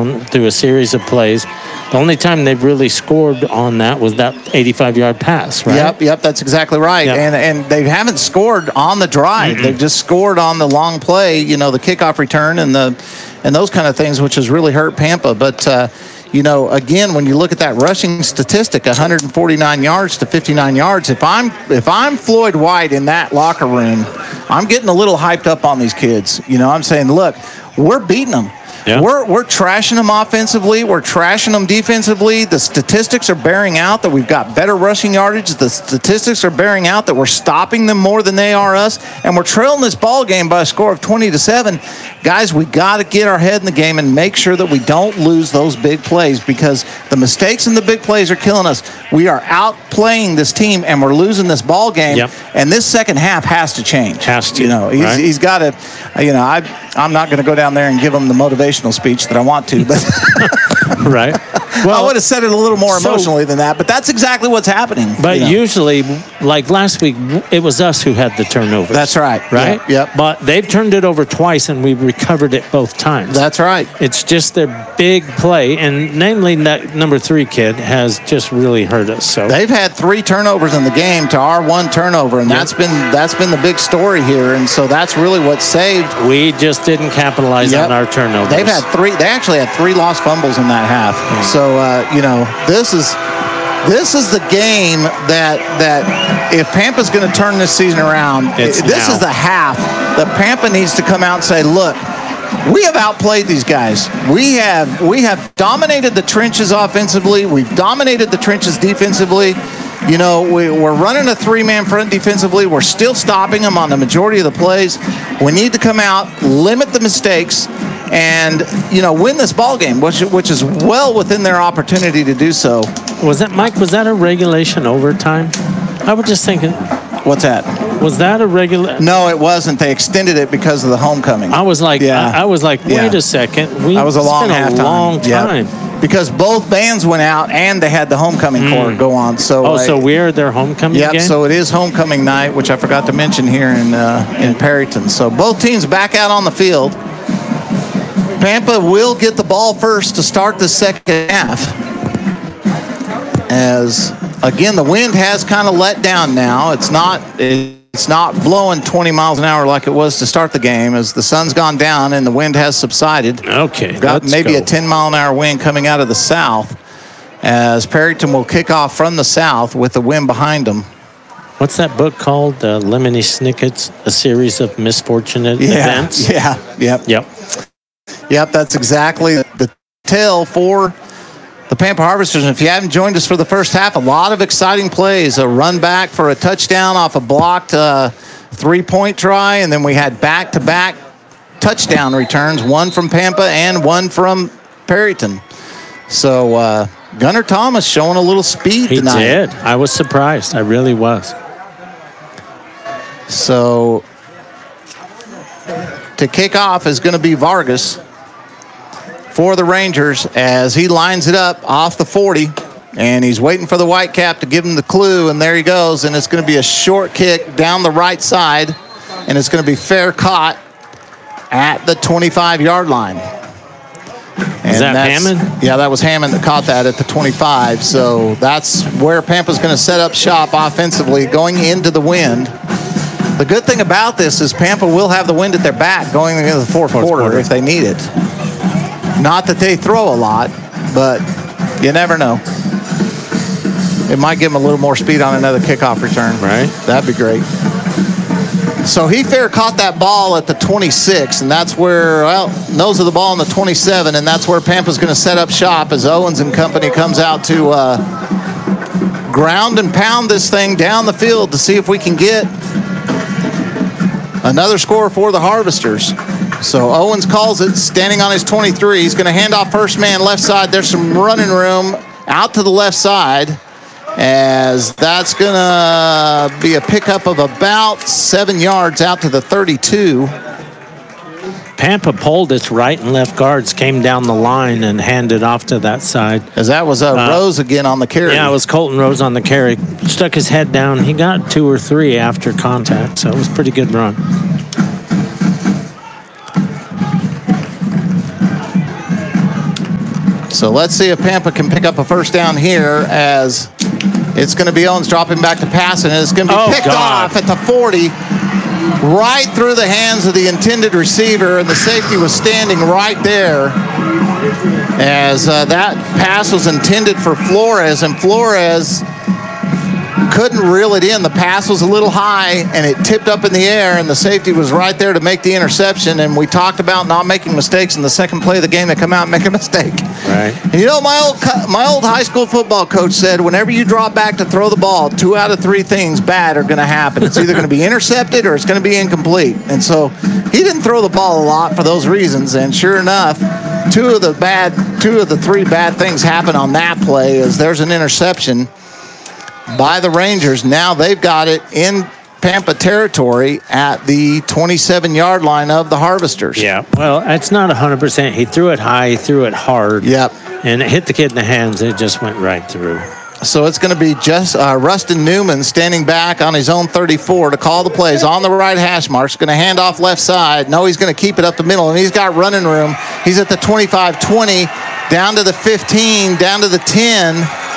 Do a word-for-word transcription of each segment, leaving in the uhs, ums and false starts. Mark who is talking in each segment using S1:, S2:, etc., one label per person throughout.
S1: touchdown through a series of plays. The only time they've really scored on that was that eighty-five-yard pass, right?
S2: Yep, yep, that's exactly right.
S1: Yep.
S2: And and they haven't scored on the drive. Mm-mm. They've just scored on the long play, you know, the kickoff return and the and those kind of things, which has really hurt Pampa. But, uh, you know, again, when you look at that rushing statistic, one hundred forty-nine yards to fifty-nine yards, if I'm if I'm Floyd White in that locker room, I'm getting a little hyped up on these kids. You know, I'm saying, look, we're beating them. Yeah. We're we're trashing them offensively. We're trashing them defensively. The statistics are bearing out that we've got better rushing yardage. The statistics are bearing out that we're stopping them more than they are us, and we're trailing this ball game by a score of twenty to seven. Guys, we got to get our head in the game and make sure that we don't lose those big plays, because the mistakes in the big plays are killing us. We are outplaying this team, and we're losing this ball game.
S1: Yep.
S2: And this second half has to change.
S1: Has to.
S2: You know, he's,
S1: right?
S2: he's got to. You know, I I'm not going to go down there and give him the motivational speech that I want to, but
S1: right.
S2: Well, I would have said it a little more so, emotionally than that, but that's exactly what's happening.
S1: But
S2: you know?
S1: usually, like last week, it was us who had the turnovers.
S2: That's right.
S1: Right?
S2: Yep. yep.
S1: But they've turned it over twice, and we recovered it both times.
S2: That's right.
S1: It's just their big play, and namely that number three kid has just really hurt us. So
S2: they've had three turnovers in the game to our one turnover, and yep. that's been that's been the big story here. And so that's really what saved.
S1: We just didn't capitalize yep. on our turnovers.
S2: They've had three. They actually had three lost fumbles in that half. Mm. So uh, you know, this is. This is the game that that if Pampa's going to turn this season around,
S1: it's
S2: this
S1: now.
S2: is the half that Pampa needs to come out and say, look, we have outplayed these guys. We have we have dominated the trenches offensively. We've dominated the trenches defensively. You know, we, we're running a three-man front defensively. We're still stopping them on the majority of the plays. We need to come out, limit the mistakes, and, you know, win this ball game, which, which is well within their opportunity to do so.
S1: Was that, Mike, was that a regulation overtime? I was just thinking.
S2: What's that?
S1: Was that a regular?
S2: No, it wasn't. They extended it because of the homecoming.
S1: I was like,
S2: yeah.
S1: I, I was like, wait
S2: yeah.
S1: a second. We,
S2: that was a long
S1: half
S2: time.
S1: long time.
S2: Yep. Because both bands went out and they had the homecoming mm. court go on. So
S1: oh,
S2: uh,
S1: so we're their homecoming
S2: yep,
S1: game?
S2: So it is homecoming night, which I forgot to mention here in uh, in Perryton. So both teams back out on the field. Pampa will get the ball first to start the second half. As, again, the wind has kind of let down now. It's not it's not blowing twenty miles an hour like it was to start the game, as the sun's gone down and the wind has subsided.
S1: Okay,
S2: We've got
S1: let's
S2: maybe
S1: go.
S2: a ten mile an hour wind coming out of the south, as Perryton will kick off from the south with the wind behind them.
S1: What's that book called? Uh, Lemony Snicket's A Series of Misfortunate
S2: yeah,
S1: Events?
S2: Yeah, yep.
S1: Yep.
S2: Yep, that's exactly the tale for the Pampa Harvesters. And if you haven't joined us for the first half, a lot of exciting plays. A run back for a touchdown off a blocked uh, three-point try, and then we had back-to-back touchdown returns, one from Pampa and one from Perryton. So uh, Gunnar Thomas showing a little speed
S1: he
S2: tonight.
S1: He did. I was surprised. I really was.
S2: So to kick off is going to be Vargas for the Rangers, as he lines it up off the forty, and he's waiting for the white cap to give him the clue, and there he goes, and it's going to be a short kick down the right side, and it's going to be fair caught at the twenty-five yard line. And
S1: is that Hammond?
S2: Yeah, that was Hammond that caught that at the twenty-five, so that's where Pampa's going to set up shop offensively going into the wind. The good thing about this is Pampa will have the wind at their back going into the fourth, fourth quarter, quarter if they need it. Not that they throw a lot, but you never know. It might give them a little more speed on another kickoff return.
S1: Right.
S2: That'd be great. So he fair caught that ball at the twenty-six, and that's where, well, nose of the ball on the twenty-seven, and that's where Pampa's going to set up shop as Owens and company comes out to uh, ground and pound this thing down the field to see if we can get another score for the Harvesters. So Owens calls it, standing on his twenty-three. He's going to hand off first man left side. There's some running room out to the left side, as that's going to be a pickup of about seven yards out to the thirty-two.
S1: Pampa pulled its right and left guards, came down the line and handed off to that side.
S2: As that was uh, uh, Rose again on the carry.
S1: Yeah, it was Colton Rose on the carry. Stuck his head down. He got two or three after contact, so it was a pretty good run.
S2: So let's see if Pampa can pick up a first down here, as it's going to be Owens dropping back to pass, and it's going to be
S1: Oh,
S2: picked
S1: God.
S2: off at the forty, right through the hands of the intended receiver, and the safety was standing right there, as uh, that pass was intended for Flores, and Flores couldn't reel it in. The pass was a little high, and it tipped up in the air, and the safety was right there to make the interception. And we talked about not making mistakes in the second play of the game. They come out and make a mistake.
S1: Right.
S2: And you know, my old co- my old high school football coach said, whenever you drop back to throw the ball, two out of three things bad are going to happen. It's either going to be intercepted or it's going to be incomplete. And so he didn't throw the ball a lot for those reasons. And sure enough, two of the bad, two of the three bad things happen on that play. Is there's an interception by the Rangers. Now they've got it in Pampa territory at the twenty-seven-yard line of the Harvesters.
S1: Yeah, well, it's not one hundred percent. He threw it high, he threw it hard.
S2: Yep.
S1: And it hit the kid in the hands, and it just went right through.
S2: So it's going to be just uh, Rustin Newman standing back on his own thirty-four to call the plays on the right hash mark. He's going to hand off left side. No, he's going to keep it up the middle, and he's got running room. He's at the twenty-five twenty, down to the fifteen, down to the ten.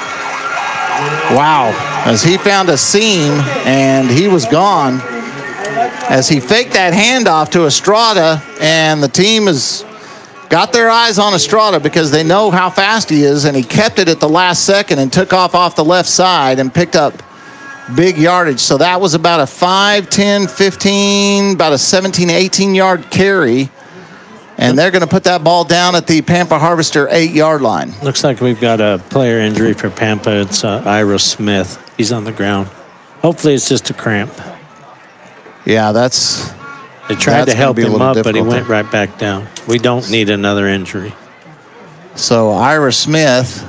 S2: Wow. As he found a seam, and he was gone. As he faked that handoff to Estrada, and the team has got their eyes on Estrada because they know how fast he is, and he kept it at the last second and took off off the left side and picked up big yardage. So that was about a five, ten, fifteen, about a seventeen, eighteen-yard carry. And they're going to put that ball down at the Pampa Harvester eight-yard line.
S1: Looks like we've got a player injury for Pampa. It's uh, Ira Smith. He's on the ground. Hopefully it's just a cramp.
S2: Yeah, that's...
S1: They tried
S2: That's
S1: to help
S2: gonna be a
S1: him
S2: little
S1: up, but he
S2: difficult.
S1: went right back down. We don't need another injury.
S2: So Ira Smith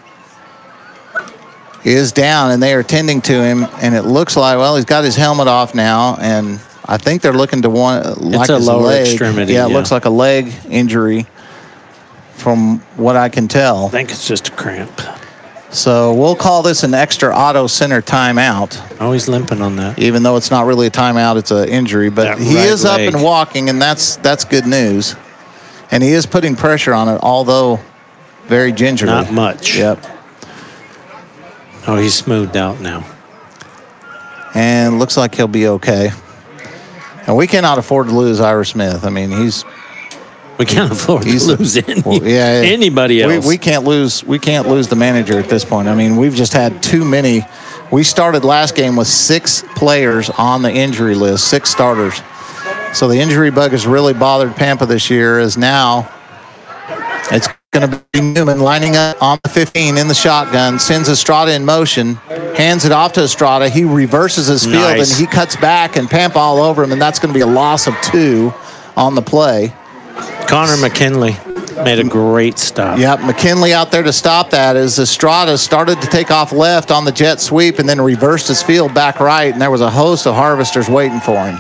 S2: is down, and they are tending to him. And it looks like, well, he's got his helmet off now, and I think they're looking to want like
S1: a
S2: his
S1: lower
S2: leg.
S1: extremity,
S2: Yeah, it
S1: yeah.
S2: looks like a leg injury from what I can tell.
S1: I think it's just a cramp.
S2: So we'll call this an extra auto center timeout,
S1: Oh, he's limping on that.
S2: even though it's not really a timeout, it's an injury. But
S1: That
S2: he
S1: right
S2: is up
S1: leg.
S2: and walking, and that's that's good news. And he is putting pressure on it, although very gingerly.
S1: Not much.
S2: Yep.
S1: Oh, he's smoothed out now.
S2: And looks like he'll be okay. And we cannot afford to lose Ira Smith. I mean, he's
S1: We can't afford to
S2: He's-
S1: lose any,
S2: well, yeah, yeah.
S1: anybody
S2: we,
S1: else.
S2: we can't lose. We can't lose the manager at this point. I mean, we've just had too many. We started last game with six players on the injury list, six starters. So the injury bug has really bothered Pampa this year. As now it's going to be Newman lining up on the fifteen in the shotgun, sends Estrada in motion, hands it off to Estrada. He reverses his field
S1: Nice.
S2: and he cuts back, and Pampa all over him, and that's going to be a loss of two on the play.
S1: Connor McKinley made a great stop.
S2: Yep, McKinley out there to stop that as Estrada started to take off left on the jet sweep and then reversed his field back right, and there was a host of Harvesters waiting for him.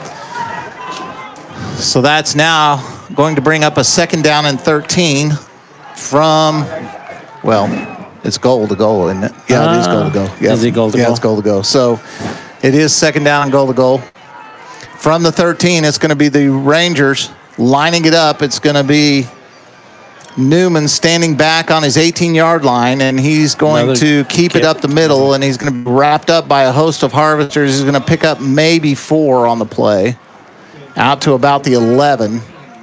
S2: So that's now going to bring up a second down and thirteen from, well, it's goal to goal, isn't it? Yeah, it is goal to go. Yeah,
S1: Is it goal to
S2: yeah,
S1: goal?
S2: it's goal to go. So it is second down and goal to goal. From the thirteen, it's going to be the Rangers lining it up. It's going to be Newman standing back on his eighteen-yard line, and he's going
S1: Another
S2: to keep it
S1: kick.
S2: up the middle, and he's going to be wrapped up by a host of Harvesters. He's going to pick up maybe four on the play, out to about the eleven.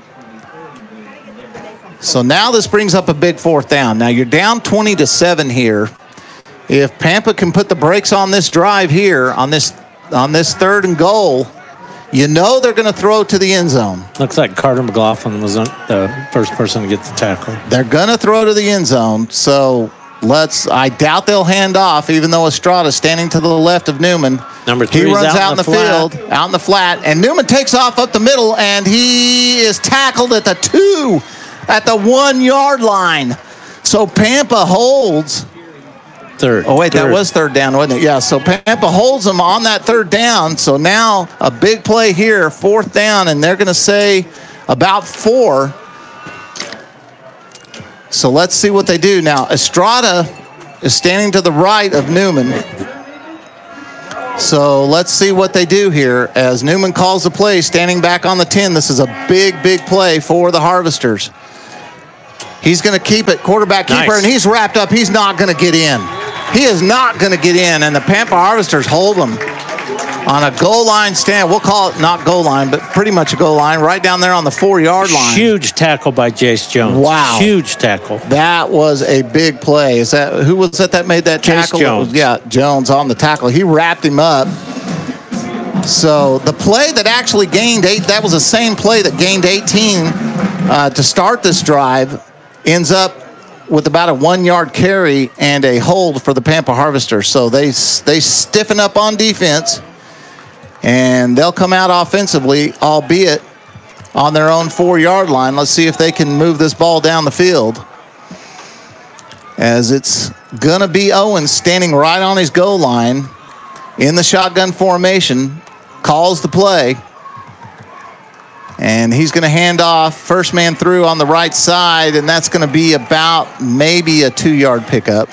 S2: So now this brings up a big fourth down. Now you're down twenty to seven here. If Pampa can put the brakes on this drive here, on this on this third and goal, you know they're going to throw it to the end zone.
S1: Looks like Carter McLaughlin was the first person to get the tackle.
S2: They're going to throw to the end zone. So let's, I doubt they'll hand off, even though Estrada's standing to the left of Newman.
S1: Number
S2: He
S1: three is
S2: runs
S1: out
S2: out
S1: in
S2: in the,
S1: the flat.
S2: field, out in the flat, and Newman takes off up the middle, and he is tackled at the two, at the one-yard line. So Pampa holds.
S1: Third.
S2: Oh, wait, that
S1: Third.
S2: was third down, wasn't it? Yeah, so Pampa holds them on that third down. So now a big play here, fourth down, and they're going to say about four. So let's see what they do. Now, Estrada is standing to the right of Newman. So let's see what they do here as Newman calls the play, standing back on the ten. This is a big, big play for the Harvesters. He's going to keep it, quarterback keeper,
S1: Nice.
S2: and he's wrapped up. He's not going to get in. He is not going to get in, and the Pampa Harvesters hold him on a goal line stand. We'll call it not goal line, but pretty much a goal line, right down there on the four-yard line.
S1: Huge tackle by Jace Jones.
S2: Wow.
S1: Huge tackle.
S2: That was a big play. Is that who was that that made that
S1: Jace
S2: tackle?
S1: Jones.
S2: Yeah, Jones on the tackle. He wrapped him up. So the play that actually gained eight, that was the same play that gained eighteen uh, to start this drive, ends up with about a one-yard carry and a hold for the Pampa Harvesters. So they they stiffen up on defense, and they'll come out offensively, albeit on their own four-yard line. Let's see if they can move this ball down the field, as it's going to be Owens standing right on his goal line in the shotgun formation, calls the play, and he's going to hand off first man through on the right side, and that's going to be about maybe a two-yard pickup.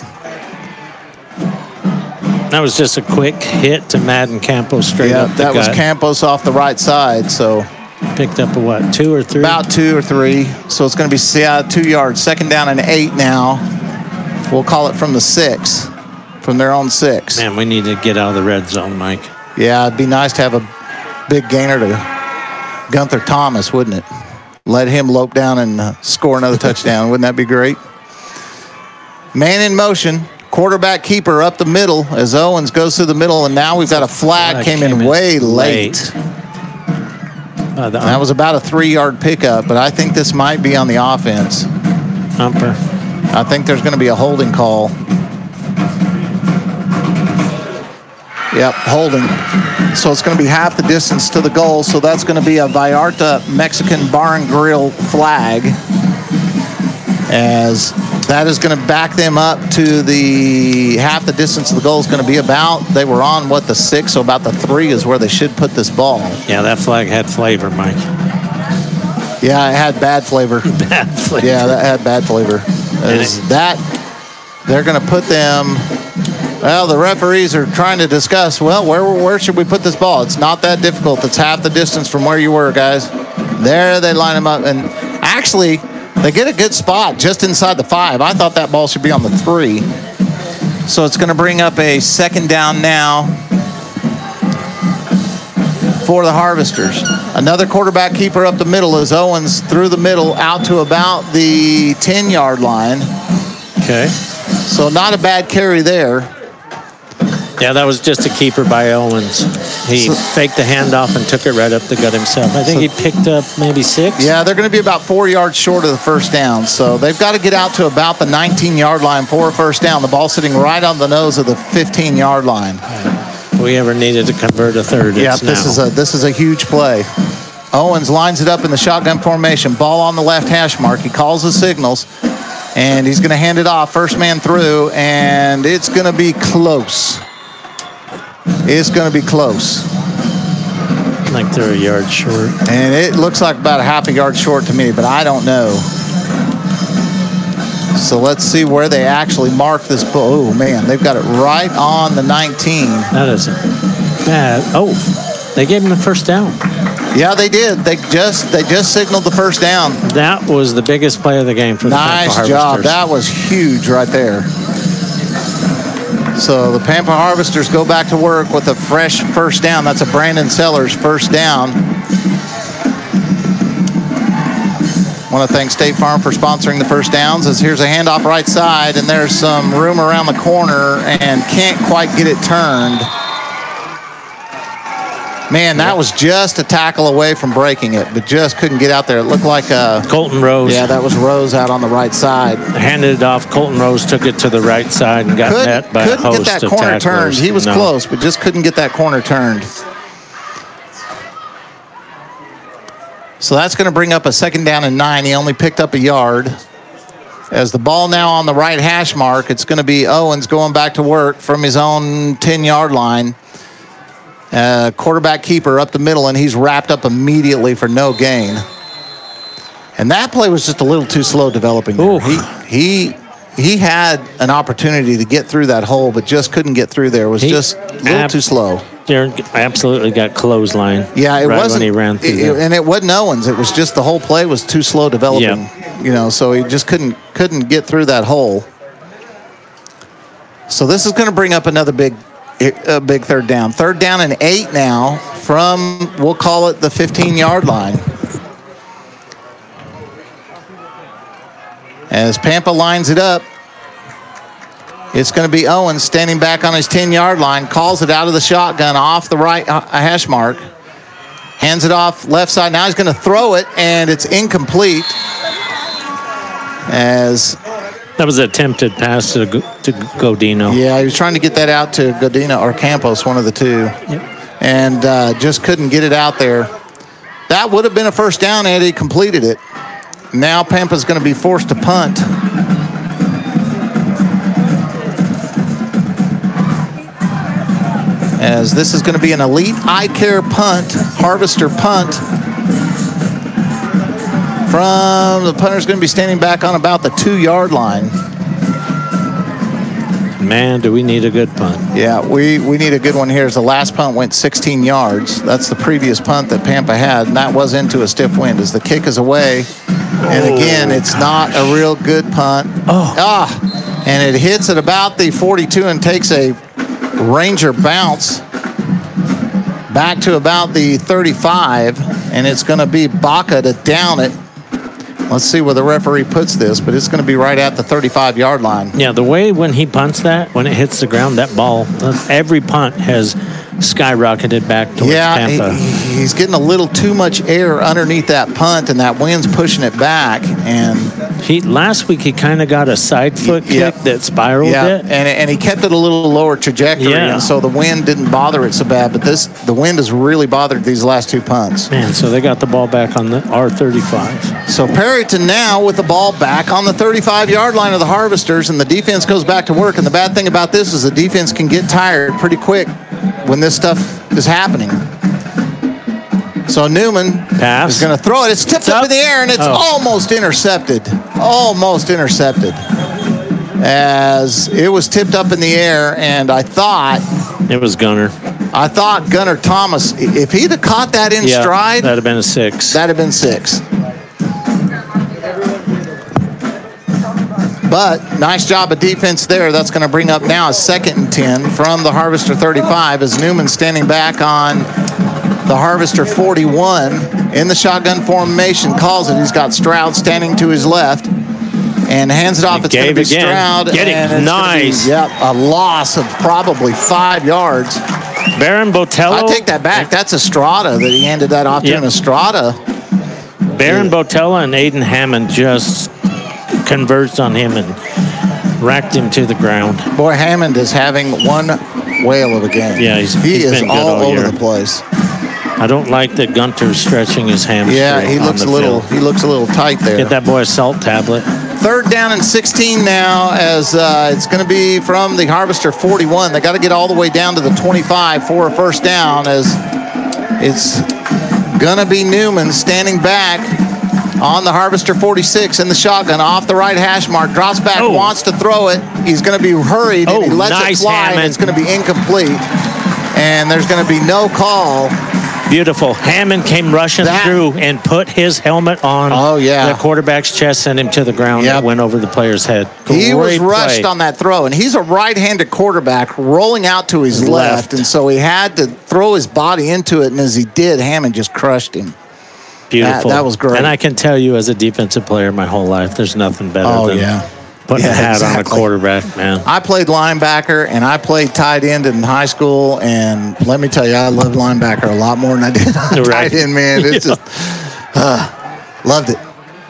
S1: That was just a quick hit to Madden Campos straight
S2: Yeah,
S1: up the
S2: that was
S1: gut.
S2: Campos off the right side, so
S1: Picked up a what, two or three?
S2: about two or three. So it's going to be yeah, two yards, second down and eight now. We'll call it from the six, from their own six.
S1: Man, we need to get out of the red zone, Mike.
S2: Yeah, it'd be nice to have a big gainer to Gunther Thomas, wouldn't it? Let him lope down and uh, score another touchdown. Wouldn't that be great? Man in motion. Quarterback keeper up the middle as Owens goes through the middle, and now we've got a flag,
S1: Flag
S2: came,
S1: came
S2: in
S1: in
S2: way late.
S1: late. Uh, the
S2: That was about a three-yard pickup, but I think this might be on the offense.
S1: umper.
S2: I think there's going to be a holding call. Yep, holding. So it's going to be half the distance to the goal, so that's going to be a Vallarta Mexican Bar and Grill flag, as that is going to back them up to the half the distance of the goal is going to be about, they were on, what, the six, so about the three is where they should put this ball.
S1: Yeah, that flag had flavor, Mike.
S2: Yeah, it had bad flavor.
S1: Bad flavor.
S2: Yeah, that had bad flavor. Is that they're going to put them? Well, the referees are trying to discuss. Well, where where should we put this ball? It's not that difficult. It's half the distance from where you were, guys. There, they line them up, and actually, they get a good spot just inside the five. I thought that ball should be on the three. So it's going to bring up a second down now for the Harvesters. Another quarterback keeper up the middle is Owens through the middle out to about the ten-yard line.
S1: Okay.
S2: So not a bad carry there.
S1: Yeah, that was just a keeper by Owens. He
S2: So-
S1: faked the handoff and took it right up the gut himself. I think he picked up maybe six.
S2: Yeah, they're going to be about four yards short of the first down. So they've got to get out to about the nineteen-yard line for a first down. The ball sitting right on the nose of the fifteen-yard line.
S1: If we ever needed to convert a third,
S2: Yeah,
S1: it's
S2: this
S1: now.
S2: is a this is a huge play. Owens lines it up in the shotgun formation. Ball on the left hash mark. He calls the signals, and he's going to hand it off. First man through, and it's going to be close. It's going to be close.
S1: Like they're a yard short.
S2: And it looks like about a half a yard short to me, but I don't know. So let's see where they actually mark this ball. Oh, man, they've got it right on the nineteen.
S1: That is bad. Oh, they gave him the first down.
S2: Yeah, they did. They just they just signaled the first down.
S1: That was the biggest play of the game for the
S2: Nice
S1: Pampa
S2: job.
S1: Harvesters.
S2: That was huge right there. So the Pampa Harvesters go back to work with a fresh first down. That's a Brandon Sellers first down. I want to thank State Farm for sponsoring the first downs. As here's a handoff right side, and there's some room around the corner, and can't quite get it turned. Man, that was just a tackle away from breaking it, but just couldn't get out there. It looked like a...
S1: Colton Rose.
S2: Yeah, that was Rose out on the right side.
S1: Handed it off. Colton Rose took it to the right side and got
S2: Couldn't,
S1: met by a
S2: couldn't get
S1: host
S2: that
S1: of
S2: corner
S1: tacklers.
S2: turned. He was
S1: No.
S2: close, but just couldn't get that corner turned. So that's going to bring up a second down and nine. He only picked up a yard. As the ball now on the right hash mark, it's going to be Owens going back to work from his own ten-yard line. Uh, quarterback keeper up the middle, and he's wrapped up immediately for no gain. And that play was just a little too slow developing there. He, he he had an opportunity to get through that hole, but just couldn't get through there. It was
S1: He
S2: just a little
S1: ab-
S2: too slow.
S1: Darren absolutely got clothesline.
S2: Yeah, it
S1: right
S2: wasn't.
S1: when he ran through
S2: it-
S1: there.
S2: and it wasn't Owens. It was just the whole play was too slow developing.
S1: Yep.
S2: You know, so he just couldn't couldn't get through that hole. So this is going to bring up another big, a big third down. Third down and eight now from, we'll call it the fifteen-yard line. As Pampa lines it up, it's going to be Owen standing back on his ten-yard line, calls it out of the shotgun off the right hash mark, hands it off left side. Now he's going to throw it, and it's incomplete. As
S1: that was an attempted pass to to Godino.
S2: Yeah, he was trying to get that out to Godino or Campos, one of the two,
S1: yep.
S2: and uh, just couldn't get it out there. That would have been a first down, and he completed it. Now Pampa's going to be forced to punt. As this is going to be an elite eye care punt, Harvester punt. From the punter's going to be standing back on about the two-yard line.
S1: Man, do we need a good punt.
S2: Yeah, we, we need a good one here. As the last punt went sixteen yards. That's the previous punt that Pampa had, and that was into a stiff wind. As the kick is away, and again, it's not a real good punt.
S1: Oh.
S2: Ah, and it hits at about the forty-two and takes a Ranger bounce back to about the thirty-five, and it's going to be Baca to down it. Let's see where the referee puts this, but it's going to be right at the thirty-five-yard line.
S1: Yeah, the way when he punts that, when it hits the ground, that ball, every punt has skyrocketed back towards
S2: yeah,
S1: Pampa.
S2: He, he's getting a little too much air underneath that punt, and that wind's pushing it back. And
S1: he last week he kind of got a side foot kick
S2: yep.
S1: that spiraled
S2: yeah.
S1: it.
S2: And, and he kept it a little lower trajectory,
S1: yeah.
S2: and so the wind didn't bother it so bad. But this, the wind has really bothered these last two punts.
S1: Man, so they got the ball back on the R thirty-five.
S2: So Perryton now with the ball back on the thirty-five-yard line of the Harvesters, and the defense goes back to work. And the bad thing about this is the defense can get tired pretty quick when this stuff is happening. So Newman
S1: Pass.
S2: is going to throw it. It's tipped
S1: It's
S2: up.
S1: up
S2: in the air, and it's
S1: oh.
S2: almost intercepted. Almost intercepted. As it was tipped up in the air, and I thought...
S1: It was Gunner.
S2: I thought Gunner Thomas, if he'd have caught that in
S1: yeah,
S2: stride...
S1: That'd have been a six.
S2: That'd have been six. But nice job of defense there. That's going to bring up now a second and ten from the Harvester thirty-five as Newman standing back on the Harvester forty-one in the shotgun formation, calls it. He's got Stroud standing to his left and hands it off.
S1: He
S2: it's going to be
S1: again.
S2: Stroud.
S1: Getting
S2: and it's
S1: nice.
S2: Be, yep, a loss of probably five yards.
S1: Baron Botello.
S2: I take that back. That's Estrada that he handed that off
S1: yep.
S2: to. Estrada.
S1: Baron Botella and Aiden Hammond just converged on him and racked him to the ground.
S2: Boy, Hammond is having one whale of a game.
S1: Yeah, he's,
S2: he
S1: he's
S2: is
S1: been
S2: all,
S1: all
S2: over
S1: year.
S2: the place.
S1: I don't like that Gunter's stretching his hamstring.
S2: Yeah, he
S1: on
S2: looks
S1: the
S2: a little.
S1: field.
S2: He looks a little tight there.
S1: Get that boy a salt tablet.
S2: Third down and sixteen now, as uh, it's going to be from the Harvester forty-one. They got to get all the way down to the twenty-five for a first down, as it's going to be Newman standing back on the Harvester forty-six in the shotgun off the right hash mark. Drops back,
S1: oh.
S2: wants to throw it. He's going to be hurried,
S1: oh,
S2: and he lets
S1: nice,
S2: it fly,
S1: Hammond.
S2: and it's going to be incomplete. And there's going to be no call.
S1: Beautiful. Hammond came rushing
S2: That,
S1: through and put his helmet on
S2: oh, yeah.
S1: the quarterback's chest, sent him to the ground,
S2: Yep.
S1: and went over the player's head.
S2: He
S1: Great
S2: was rushed
S1: play.
S2: on that throw, and he's a right-handed quarterback rolling out to his left.
S1: Left.
S2: and so he had to throw his body into it, and as he did, Hammond just crushed him.
S1: Beautiful.
S2: That, that was great.
S1: And I can tell you, as a defensive player my whole life, there's nothing better
S2: Oh,
S1: than
S2: yeah.
S1: putting
S2: Yeah,
S1: a hat
S2: exactly.
S1: on a quarterback, man.
S2: I played linebacker, and I played tight end in high school, and let me tell you, I loved linebacker a lot more than I did
S1: Right.
S2: tight end, man. It's
S1: Yeah.
S2: just, uh, loved it.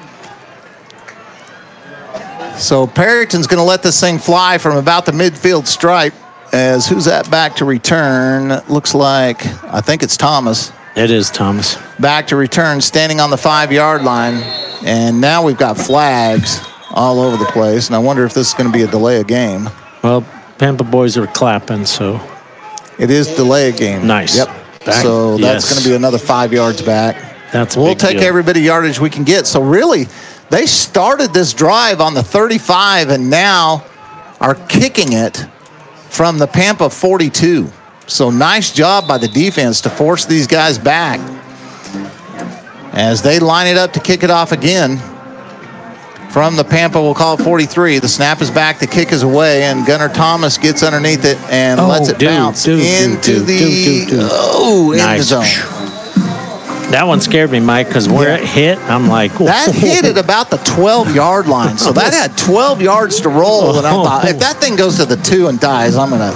S2: So Perryton's going to let this thing fly from about the midfield stripe, as who's that back to return? Looks like, I think it's Thomas.
S1: It is Thomas.
S2: Back to return, standing on the five-yard line, and now we've got flags all over the place, and I wonder if this is going to be a delay of game.
S1: Well, Pampa boys are clapping, so.
S2: It is delay of game.
S1: Nice.
S2: Yep.
S1: Back,
S2: so that's
S1: yes.
S2: going to be another five yards back.
S1: That's a
S2: We'll
S1: big
S2: take
S1: deal.
S2: every bit of yardage we can get. So really, they started this drive on the thirty-five and now are kicking it from the Pampa forty-two. So nice job by the defense to force these guys back as they line it up to kick it off again. from the Pampa, we'll call it forty-three. The snap is back, the kick is away, and Gunnar Thomas gets underneath it and
S1: Oh,
S2: lets it
S1: dude,
S2: bounce
S1: dude,
S2: into
S1: dude,
S2: the
S1: dude, dude, dude.
S2: oh in
S1: Nice.
S2: the zone.
S1: That one scared me, Mike, because where
S2: Yeah.
S1: it hit, I'm like,
S2: That hit at about the twelve-yard line, so that had twelve yards to roll. And I thought, if that thing goes to the two and dies, I'm gonna.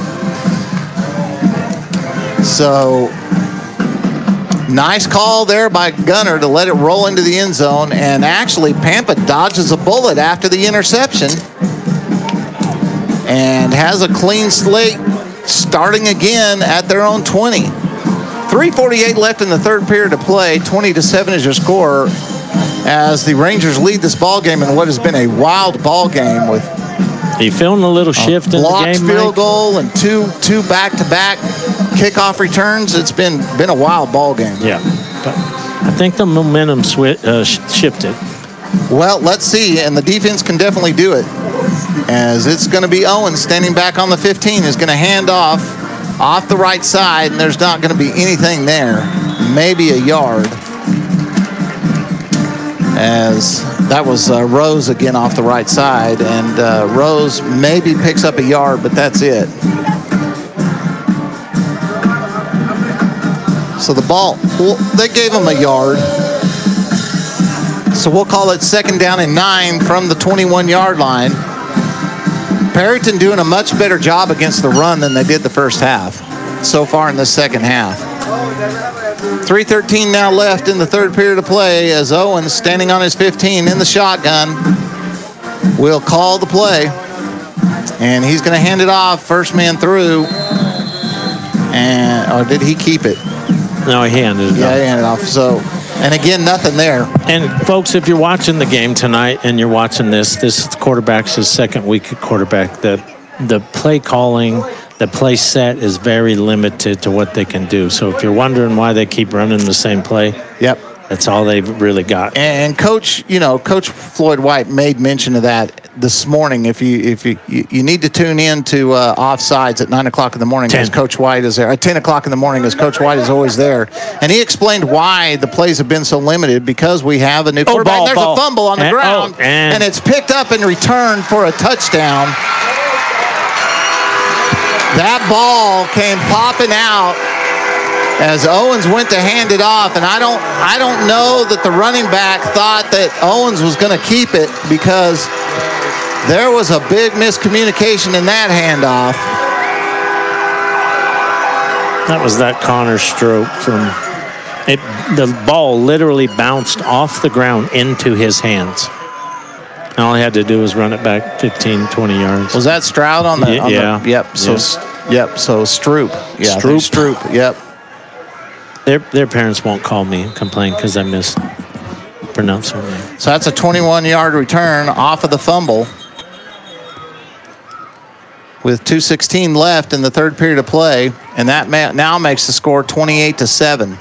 S2: So, nice call there by Gunnar to let it roll into the end zone, and actually Pampa dodges a bullet after the interception, and has a clean slate, starting again at their own twenty. three forty-eight left in the third period to play. twenty to seven is your score as the Rangers lead this ball game in what has been a wild ball game with
S1: Are you feeling a little shift in the
S2: blocked
S1: game,
S2: field
S1: Mike?
S2: goal and two two back-to-back kickoff returns. It's been been a wild ball game.
S1: Yeah. But I think the momentum swi- uh, sh- shifted.
S2: Well, let's see, and the defense can definitely do it, as it's going to be Owens standing back on the fifteen, is going to hand off off the right side, and there's not going to be anything there, maybe a yard, as that was uh, Rose again off the right side, and uh, Rose maybe picks up a yard, but that's it. So the ball, well, they gave him a yard. So we'll call it second down and nine from the twenty-one-yard line. Perryton doing a much better job against the run than they did the first half so far in the second half. three thirteen now left in the third period of play as Owens, standing on his fifteen in the shotgun, will call the play. And he's going to hand it off, first man through. And, or did he keep it?
S1: No, he handed it
S2: Yeah,
S1: off.
S2: he handed it off. So, and again, nothing there.
S1: And folks, if you're watching the game tonight and you're watching this, this is the quarterback's his second week at quarterback. The the play calling, the play set is very limited to what they can do. So if you're wondering why they keep running the same play,
S2: Yep.
S1: that's all they've really got.
S2: And Coach, you know, Coach Floyd White made mention of that this morning. If you if you you, you need to tune in to uh, Offsides at nine o'clock in the morning,
S1: ten.
S2: as Coach White is there. At ten o'clock in the morning, as Coach White is always there, and he explained why the plays have been so limited because we have a new quarterback.
S1: ball,
S2: There's
S1: ball.
S2: a fumble on the
S1: And-
S2: ground,
S1: oh, and-
S2: and it's picked up and returned for a touchdown. That ball came popping out as Owens went to hand it off, and I don't I don't know that the running back thought that Owens was going to keep it, because there was a big miscommunication in that handoff.
S1: That was that Connor stroke from it. The ball literally bounced off the ground into his hands. And all he had to do was run it back fifteen, twenty yards.
S2: Was that Stroud on the?
S1: Yeah,
S2: on the-
S1: yeah.
S2: yep. So
S1: Yeah.
S2: yep. So Stroop. Yeah. I think
S1: Stroop.
S2: Stroop. Yep.
S1: Their their parents won't call me and complain because I mispronounced their name.
S2: So that's a twenty-one-yard return off of the fumble, with two sixteen left in the third period of play, and that ma- now makes the score twenty-eight to seven.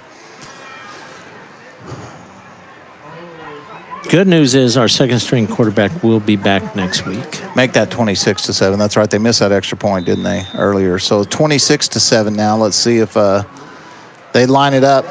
S1: Good news is our second string quarterback will be back next week.
S2: Make that twenty-six to seven. That's right. They missed that extra point, didn't they, earlier? So twenty-six to seven now. Let's see if uh, they line it up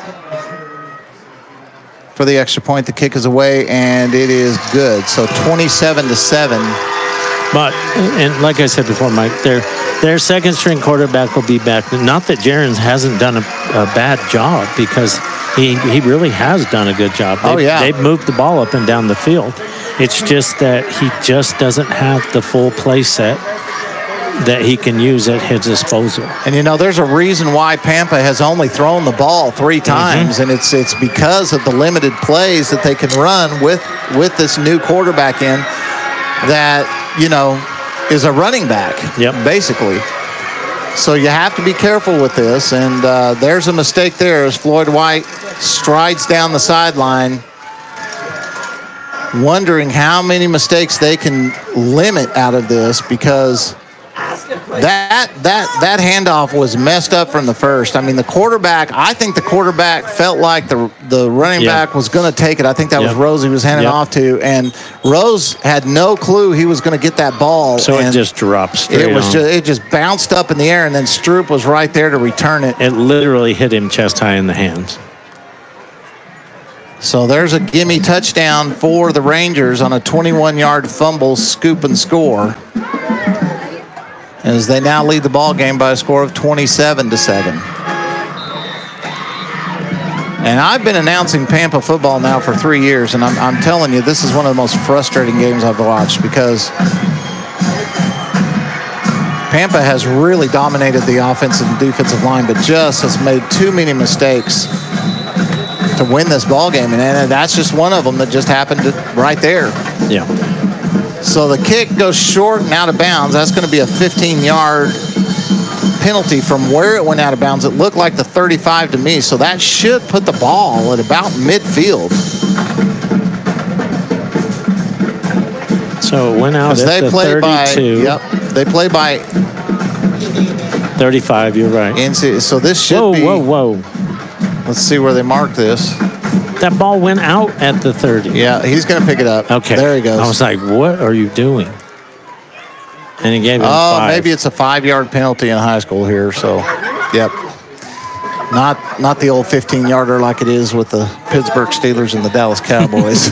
S2: for the extra point. The kick is away, and it is good. So twenty-seven to seven.
S1: But, and like I said before, Mike, their their second string quarterback will be back. Not that Jaron hasn't done a, a bad job, because he, he really has done a good job. They've,
S2: Oh, yeah.
S1: They've moved the ball up and down the field. It's just that he just doesn't have the full play set that he can use at his disposal.
S2: And, you know, there's a reason why Pampa has only thrown the ball three times, mm-hmm. and it's it's because of the limited plays that they can run with, with this new quarterback in that, you know, is a running back,
S1: yep.
S2: basically. So you have to be careful with this, and uh, there's a mistake there as Floyd White strides down the sideline, wondering how many mistakes they can limit out of this, because that that that handoff was messed up from the first. I mean, the quarterback, I think the quarterback felt like the the running
S1: yeah.
S2: back was going to take it. I think that
S1: yep.
S2: was Rose he was handing
S1: yep.
S2: off to, and Rose had no clue he was going to get that ball.
S1: So
S2: and
S1: it just dropped straight
S2: It was
S1: on.
S2: just, it just bounced up in the air, and then Stroop was right there to return it.
S1: It literally hit him chest high in the hands.
S2: So there's a gimme touchdown for the Rangers on a twenty-one-yard fumble, scoop and score, as they now lead the ball game by a score of twenty-seven to seven. And I've been announcing Pampa football now for three years, and I'm, I'm telling you, this is one of the most frustrating games I've watched because Pampa has really dominated the offensive and defensive line, but just has made too many mistakes to win this ball game, and, and that's just one of them that just happened to, right there.
S1: Yeah.
S2: So the kick goes short and out of bounds. That's going to be a fifteen-yard penalty from where it went out of bounds. It looked like the thirty-five to me, so that should put the ball at about midfield.
S1: So it went out at
S2: they
S1: the
S2: play
S1: thirty-two.
S2: By, yep, they play by
S1: thirty-five, you're right.
S2: N C, so this should
S1: whoa,
S2: be...
S1: Whoa, whoa, whoa.
S2: Let's see where they mark this.
S1: That ball went out at the thirty.
S2: Yeah, he's going to pick it up.
S1: Okay.
S2: There he goes.
S1: I was like, what are you doing? And he gave him
S2: Oh,
S1: five.
S2: maybe it's a five-yard penalty in high school here. So, yep. Not not the old fifteen-yarder like it is with the Pittsburgh Steelers and the Dallas Cowboys.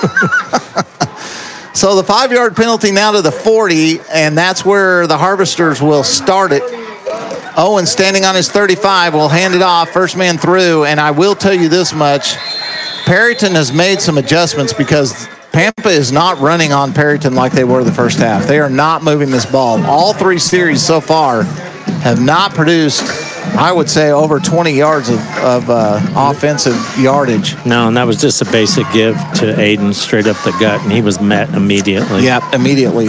S2: So the five-yard penalty now to the forty, and that's where the Harvesters will start it. Owen standing on his thirty-five will hand it off, first man through, and I will tell you this much. Perryton has made some adjustments because Pampa is not running on Perryton like they were the first half. They are not moving this ball. All three series so far have not produced, I would say, over twenty yards of, of uh, offensive yardage.
S1: No, and that was just a basic give to Aiden straight up the gut, and he was met immediately.
S2: Yep, immediately.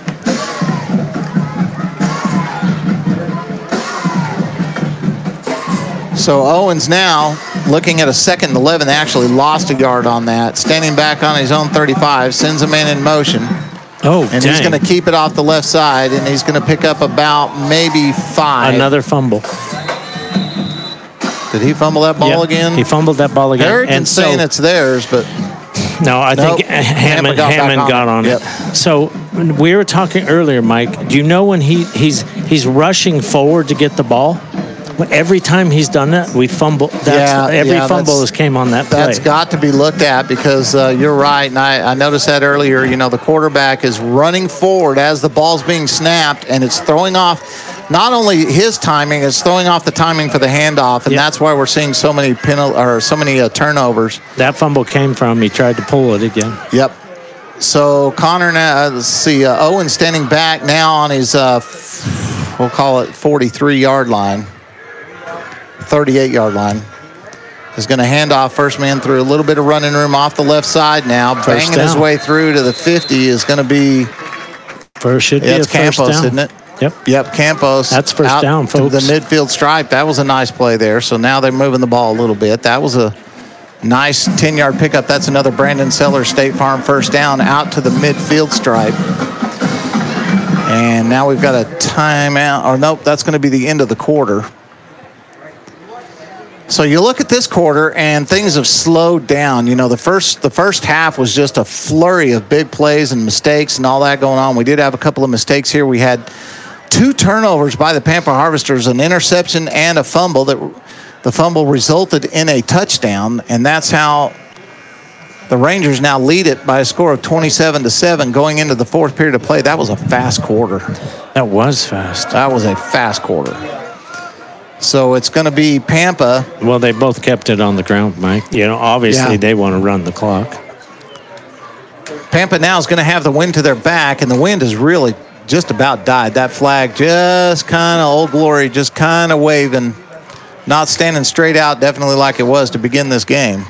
S2: So Owens now looking at a second and eleven. They actually lost a yard on that. Standing back on his own thirty-five, sends a man in motion.
S1: Oh,
S2: And
S1: dang.
S2: he's going to keep it off the left side, and he's going to pick up about maybe five.
S1: Another fumble.
S2: Did he fumble that ball
S1: Yeah,
S2: again?
S1: He fumbled that ball again.
S2: Harrington's
S1: and so,
S2: saying it's theirs, but
S1: no, I
S2: Nope.
S1: think Hammond,
S2: got back
S1: Hammond
S2: on
S1: got
S2: it.
S1: on it.
S2: Yep.
S1: So we were talking earlier, Mike. Do you know when he, he's he's rushing forward to get the ball? Well, every time he's done that, we fumble. That's,
S2: Yeah,
S1: every
S2: yeah,
S1: fumble
S2: that's-
S1: has came on that play.
S2: that's got to be looked at because uh, you're right, and I, I noticed that earlier. You know, the quarterback is running forward as the ball's being snapped, and it's throwing off not only his timing, it's throwing off the timing for the handoff, and
S1: Yep.
S2: that's why we're seeing so many penal or so many uh, turnovers.
S1: That fumble came from he tried to pull it again.
S2: Yep. So Connor, now, uh, let's see, uh, Owen standing back now on his, uh, f- we'll call it forty-three-yard line, thirty-eight-yard line. Is going to hand off first man through a little bit of running room off the left side now.
S1: First
S2: Banging his
S1: down.
S2: way through to the fifty is going to be,
S1: First should
S2: yeah,
S1: be
S2: it's
S1: a first
S2: Campos,
S1: down.
S2: isn't it?
S1: Yep.
S2: Yep, Campos.
S1: That's first
S2: out
S1: down,
S2: to the
S1: folks.
S2: midfield stripe. That was a nice play there. So now they're moving the ball a little bit. That was a nice ten-yard pickup. That's another Brandon Sellers State Farm first down out to the midfield stripe. And now we've got a timeout. Or nope, that's going to be the end of the quarter. So you look at this quarter, and things have slowed down. You know, the first the first half was just a flurry of big plays and mistakes and all that going on. We did have a couple of mistakes here. We had two turnovers by the Pampa Harvesters, an interception and a fumble. That the fumble resulted in a touchdown, and that's how the Rangers now lead it by a score of twenty-seven to seven going into the fourth period of play. That was a fast quarter.
S1: That was fast.
S2: That was a fast quarter. So it's going to be Pampa.
S1: Well, they both kept it on the ground, Mike. You know, obviously
S2: Yeah.
S1: they want to run the clock.
S2: Pampa now is going to have the wind to their back, and the wind has really just about died. That flag just kind of, Old Glory, just kind of waving, not standing straight out, definitely like it was to begin this game.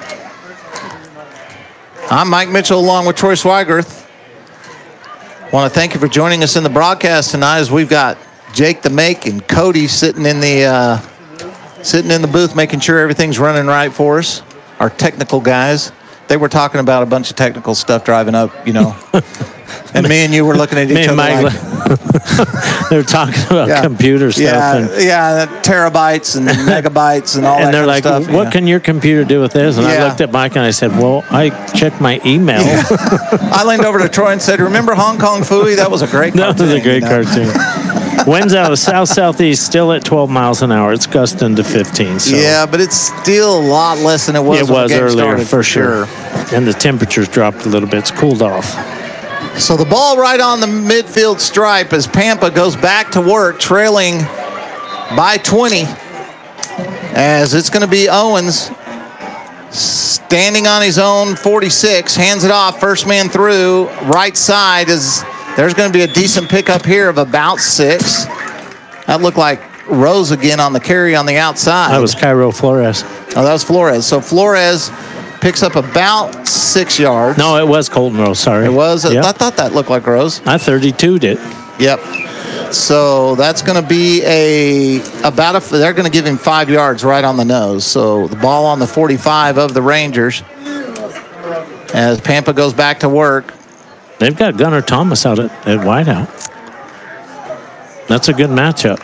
S2: I'm Mike Mitchell along with Troy Swigert. Want to thank you for joining us in the broadcast tonight as we've got Jake the Make and Cody sitting in the uh, sitting in the booth making sure everything's running right for us. Our technical guys. They were talking about a bunch of technical stuff driving up, you know. And me and you were looking at each
S1: Me and
S2: other
S1: Mike,
S2: like,
S1: they're talking about
S2: Yeah.
S1: computer stuff.
S2: yeah,
S1: and,
S2: yeah, terabytes and megabytes and all that
S1: and they're
S2: kind
S1: like,
S2: of stuff.
S1: what
S2: yeah.
S1: can your computer do with this? And I
S2: Yeah.
S1: looked at Mike and I said, well, I checked my email.
S2: I leaned over to Troy and said, remember Hong Kong Phooey? That was a great
S1: That
S2: cartoon.
S1: was a great
S2: you know?
S1: cartoon. Winds out of south-southeast, still at twelve miles an hour. It's gusting to fifteen. So.
S2: Yeah, but it's still a lot less than it was,
S1: it
S2: when
S1: was
S2: the game
S1: earlier,
S2: started,
S1: for sure. sure. And the temperatures dropped a little bit. It's cooled off.
S2: So the ball right on the midfield stripe as Pampa goes back to work, trailing by twenty. As it's going to be Owens standing on his own forty-six, hands it off, first man through, right side. Is there's going to be a decent pickup here of about six. That looked like Rose again on the carry on the outside.
S1: That was Cairo Flores.
S2: Oh, that was Flores. So Flores picks up about six yards.
S1: No, it was Colton Rose, sorry.
S2: It was?
S1: Yep.
S2: I thought that looked like Rose.
S1: I thirty-two'd it.
S2: Yep. So that's going to be a about a. They're going to give him five yards right on the nose. So the ball on the forty-five of the Rangers as Pampa goes back to work.
S1: They've got Gunnar Thomas out at, at wideout. That's a good matchup.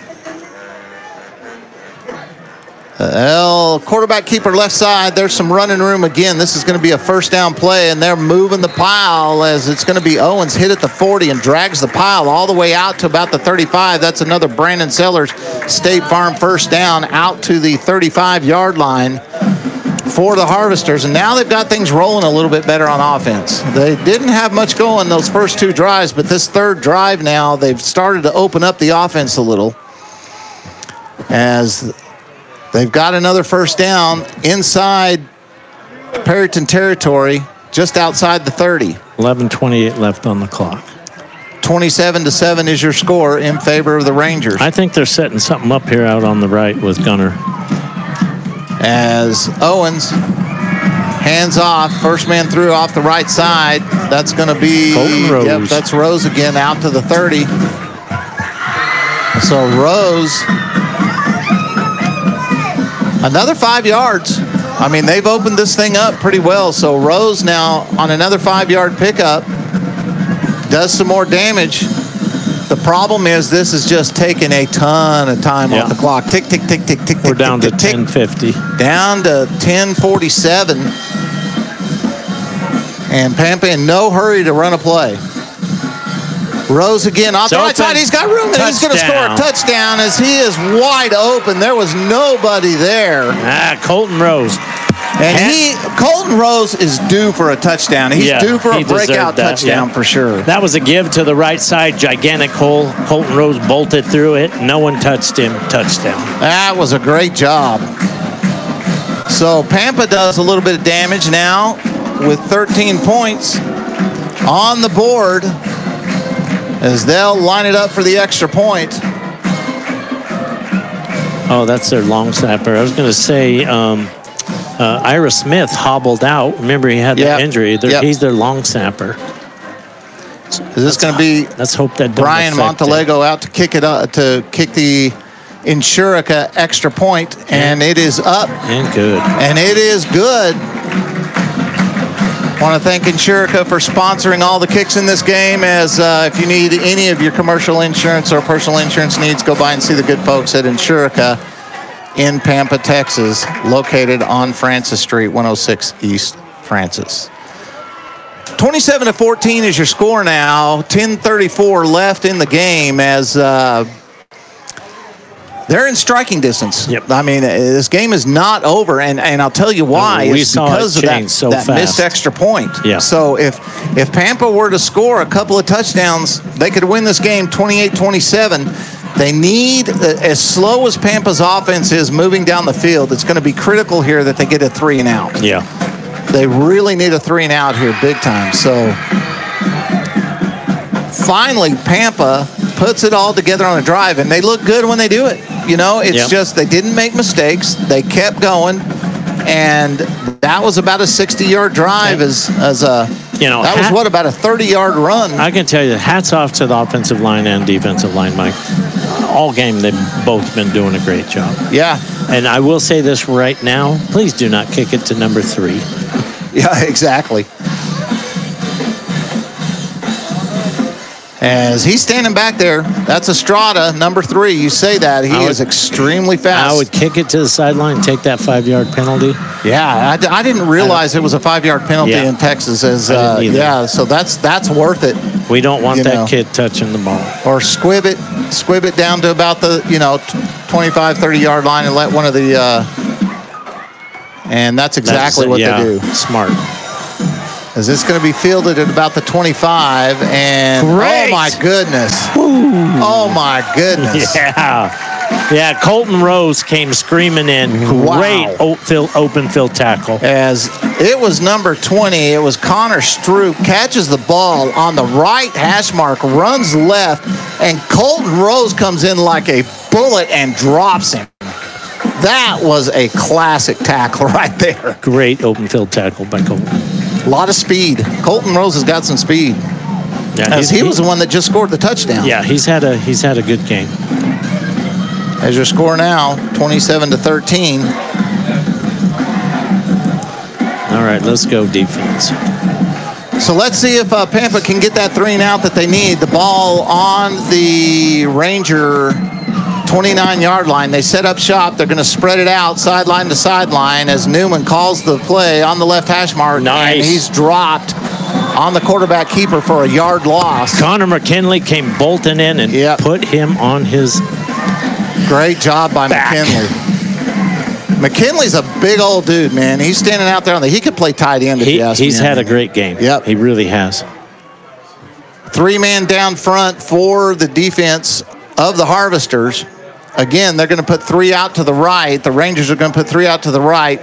S2: Well, quarterback keeper left side. There's some running room again. This is going to be a first down play, and they're moving the pile as it's going to be Owens hit at the forty and drags the pile all the way out to about the thirty-five. That's another Brandon Sellers State Farm first down out to the thirty-five-yard line for the Harvesters. And now they've got things rolling a little bit better on offense. They didn't have much going those first two drives, but this third drive now, they've started to open up the offense a little as they've got another first down inside Perryton territory, just outside the thirty.
S1: eleven twenty-eight left on the clock.
S2: twenty-seven to seven is your score in favor of the Rangers.
S1: I think they're setting something up here out on the right with Gunnar.
S2: As Owens hands off, first man through off the right side. That's going to be
S1: Colton Rose.
S2: Yep, that's Rose again out to the thirty. So Rose, another five yards. I mean, they've opened this thing up pretty well. So Rose now on another five-yard pickup does some more damage. The problem is this is just taking a ton of time
S1: Yeah.
S2: off the clock. Tick, tick, tick, tick, tick,
S1: We're
S2: tick,
S1: down
S2: tick,
S1: to
S2: tick,
S1: ten fifty.
S2: down to ten forty-seven. And Pampa in no hurry to run a play. Rose again off the right side. He's got room, and he's going to score a touchdown as he is wide open. There was nobody there.
S1: Ah, Colton Rose.
S2: And he, Colton Rose is due for a touchdown. He's
S1: Yeah,
S2: due for a
S1: he deserved
S2: breakout
S1: that,
S2: touchdown
S1: yeah.
S2: for sure.
S1: That was a give to the right side, gigantic hole. Colton Rose bolted through it. No one touched him. Touchdown.
S2: That was a great job. So Pampa does a little bit of damage now with thirteen points on the board as they'll line it up for the extra point.
S1: Oh, that's their long snapper. I was going to say um, uh, Ira Smith hobbled out. Remember, he had that
S2: Yep.
S1: injury. They're,
S2: Yep.
S1: He's their long snapper.
S2: Is this going to be
S1: Let's hope that don't
S2: Brian
S1: affect it.
S2: Montalego out to kick it up, to kick the Insurica extra point, and it is up,
S1: And good.
S2: and it is good. Want to thank Insurica for sponsoring all the kicks in this game. As uh, if you need any of your commercial insurance or personal insurance needs, go by and see the good folks at Insurica in Pampa, Texas, located on Francis Street, one oh six East Francis. twenty-seven to fourteen is your score now. ten thirty-four left in the game as uh, they're in striking distance.
S1: Yep.
S2: I mean, uh, this game is not over, and, and I'll tell you why.
S1: We
S2: it's
S1: saw it
S2: because of that,
S1: change so
S2: that
S1: fast.
S2: missed extra point.
S1: Yeah.
S2: So if if Pampa were to score a couple of touchdowns, they could win this game twenty-eight twenty-seven. They need, uh, as slow as Pampa's offense is moving down the field, it's going to be critical here that they get a three and out.
S1: Yeah.
S2: They really need a three and out here big time. So finally, Pampa puts it all together on a drive, and they look good when they do it. You know, it's
S1: Yep.
S2: just they didn't make mistakes. They kept going, and that was about a sixty-yard drive as, as a,
S1: You know,
S2: that was
S1: hat-
S2: what, about a thirty-yard run?
S1: I can tell you, hats off to the offensive line and defensive line, Mike. All game, they've both been doing a great job.
S2: Yeah.
S1: And I will say this right now, please do not kick it to number three.
S2: Yeah, exactly. As he's standing back there, that's Estrada, number three. You say that. He
S1: would,
S2: is extremely fast.
S1: I would kick it to the sideline, take that five-yard penalty.
S2: Yeah, I, d- I didn't realize it was a five-yard penalty
S1: Yeah.
S2: in Texas. As uh, Yeah, so that's that's worth it.
S1: We don't want
S2: You
S1: that
S2: know.
S1: kid touching the ball.
S2: Or squib it, squib it down to about the, you know, twenty-five, thirty-yard line and let one of the, uh, and that's exactly
S1: That's-
S2: what
S1: yeah,
S2: they do.
S1: Smart.
S2: Is this going to be fielded at about the twenty-five? And
S1: Great.
S2: oh my goodness! Oh my goodness!
S1: Yeah. Yeah, Colton Rose came screaming in.
S2: Wow.
S1: Great open field, open field tackle.
S2: As it was number twenty, it was Connor Stroop, catches the ball on the right hash mark, runs left, and Colton Rose comes in like a bullet and drops him. That was a classic tackle right there.
S1: Great open field tackle by Colton.
S2: A lot of speed. Colton Rose has got some speed.
S1: Yeah,
S2: As he was the one that just scored the touchdown.
S1: Yeah, he's had a he's had a good game.
S2: As your score now, twenty-seven to thirteen.
S1: All right, let's go defense.
S2: So let's see if uh, Pampa can get that three and out that they need. The ball on the Ranger twenty-nine-yard line. They set up shop. They're going to spread it out sideline to sideline as Newman calls the play on the left hash mark.
S1: Nice.
S2: And he's dropped on the quarterback keeper for a yard loss.
S1: Connor McKinley came bolting in and
S2: Yep.
S1: put him on his
S2: Great job by
S1: back.
S2: McKinley. McKinley's a big old dude, man. He's standing out there on the. He could play tight end if
S1: He,
S2: you ask
S1: he's
S2: me.
S1: had a great game.
S2: Yep.
S1: He really has.
S2: Three man down front for the defense of the Harvesters. Again, they're going to put three out to the right. The Rangers are going to put three out to the right.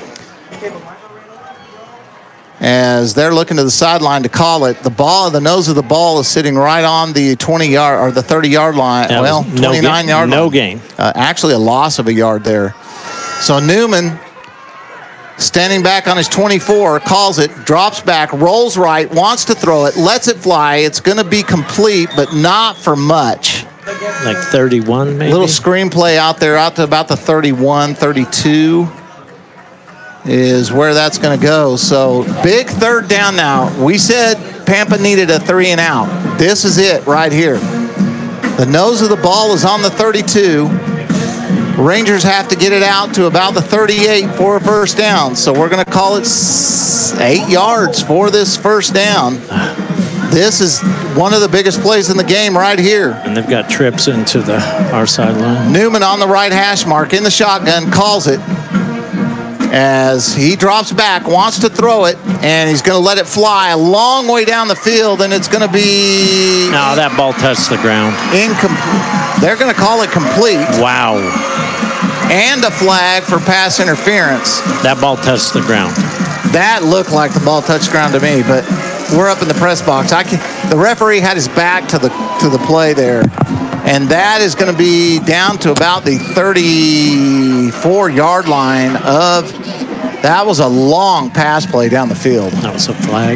S2: As they're looking to the sideline to call it. The ball, the nose of the ball is sitting right on the twenty-yard or the thirty-yard line.
S1: That
S2: well,
S1: was no
S2: twenty-nine-yard
S1: gain-
S2: line.
S1: no gain.
S2: Uh, actually, a loss of a yard there. So Newman, standing back on his twenty-four, calls it, drops back, rolls right, wants to throw it, lets it fly. It's going to be complete, but not for much.
S1: Like thirty-one, maybe.
S2: Little screenplay out there, out to about the thirty-one, thirty-two is where that's going to go. So big third down now. We said Pampa needed a three and out. This is it right here. The nose of the ball is on the thirty-two. Rangers have to get it out to about the thirty-eight for a first down. So we're going to call it s- eight yards for this first down. This is one of the biggest plays in the game right here.
S1: And they've got trips into the our sideline.
S2: Newman on the right hash mark in the shotgun, calls it as he drops back, wants to throw it, and he's going to let it fly a long way down the field, and it's going to be
S1: No, that ball touched the ground.
S2: incomplete. They're going to call it complete
S1: Wow.
S2: and a flag for pass interference.
S1: That ball touched the ground.
S2: That looked like the ball touched ground to me, but we're up in the press box. I can, the referee had his back to the to the play there, and that is going to be down to about the thirty-four-yard line of. That was a long pass play down the field.
S1: That was a flag.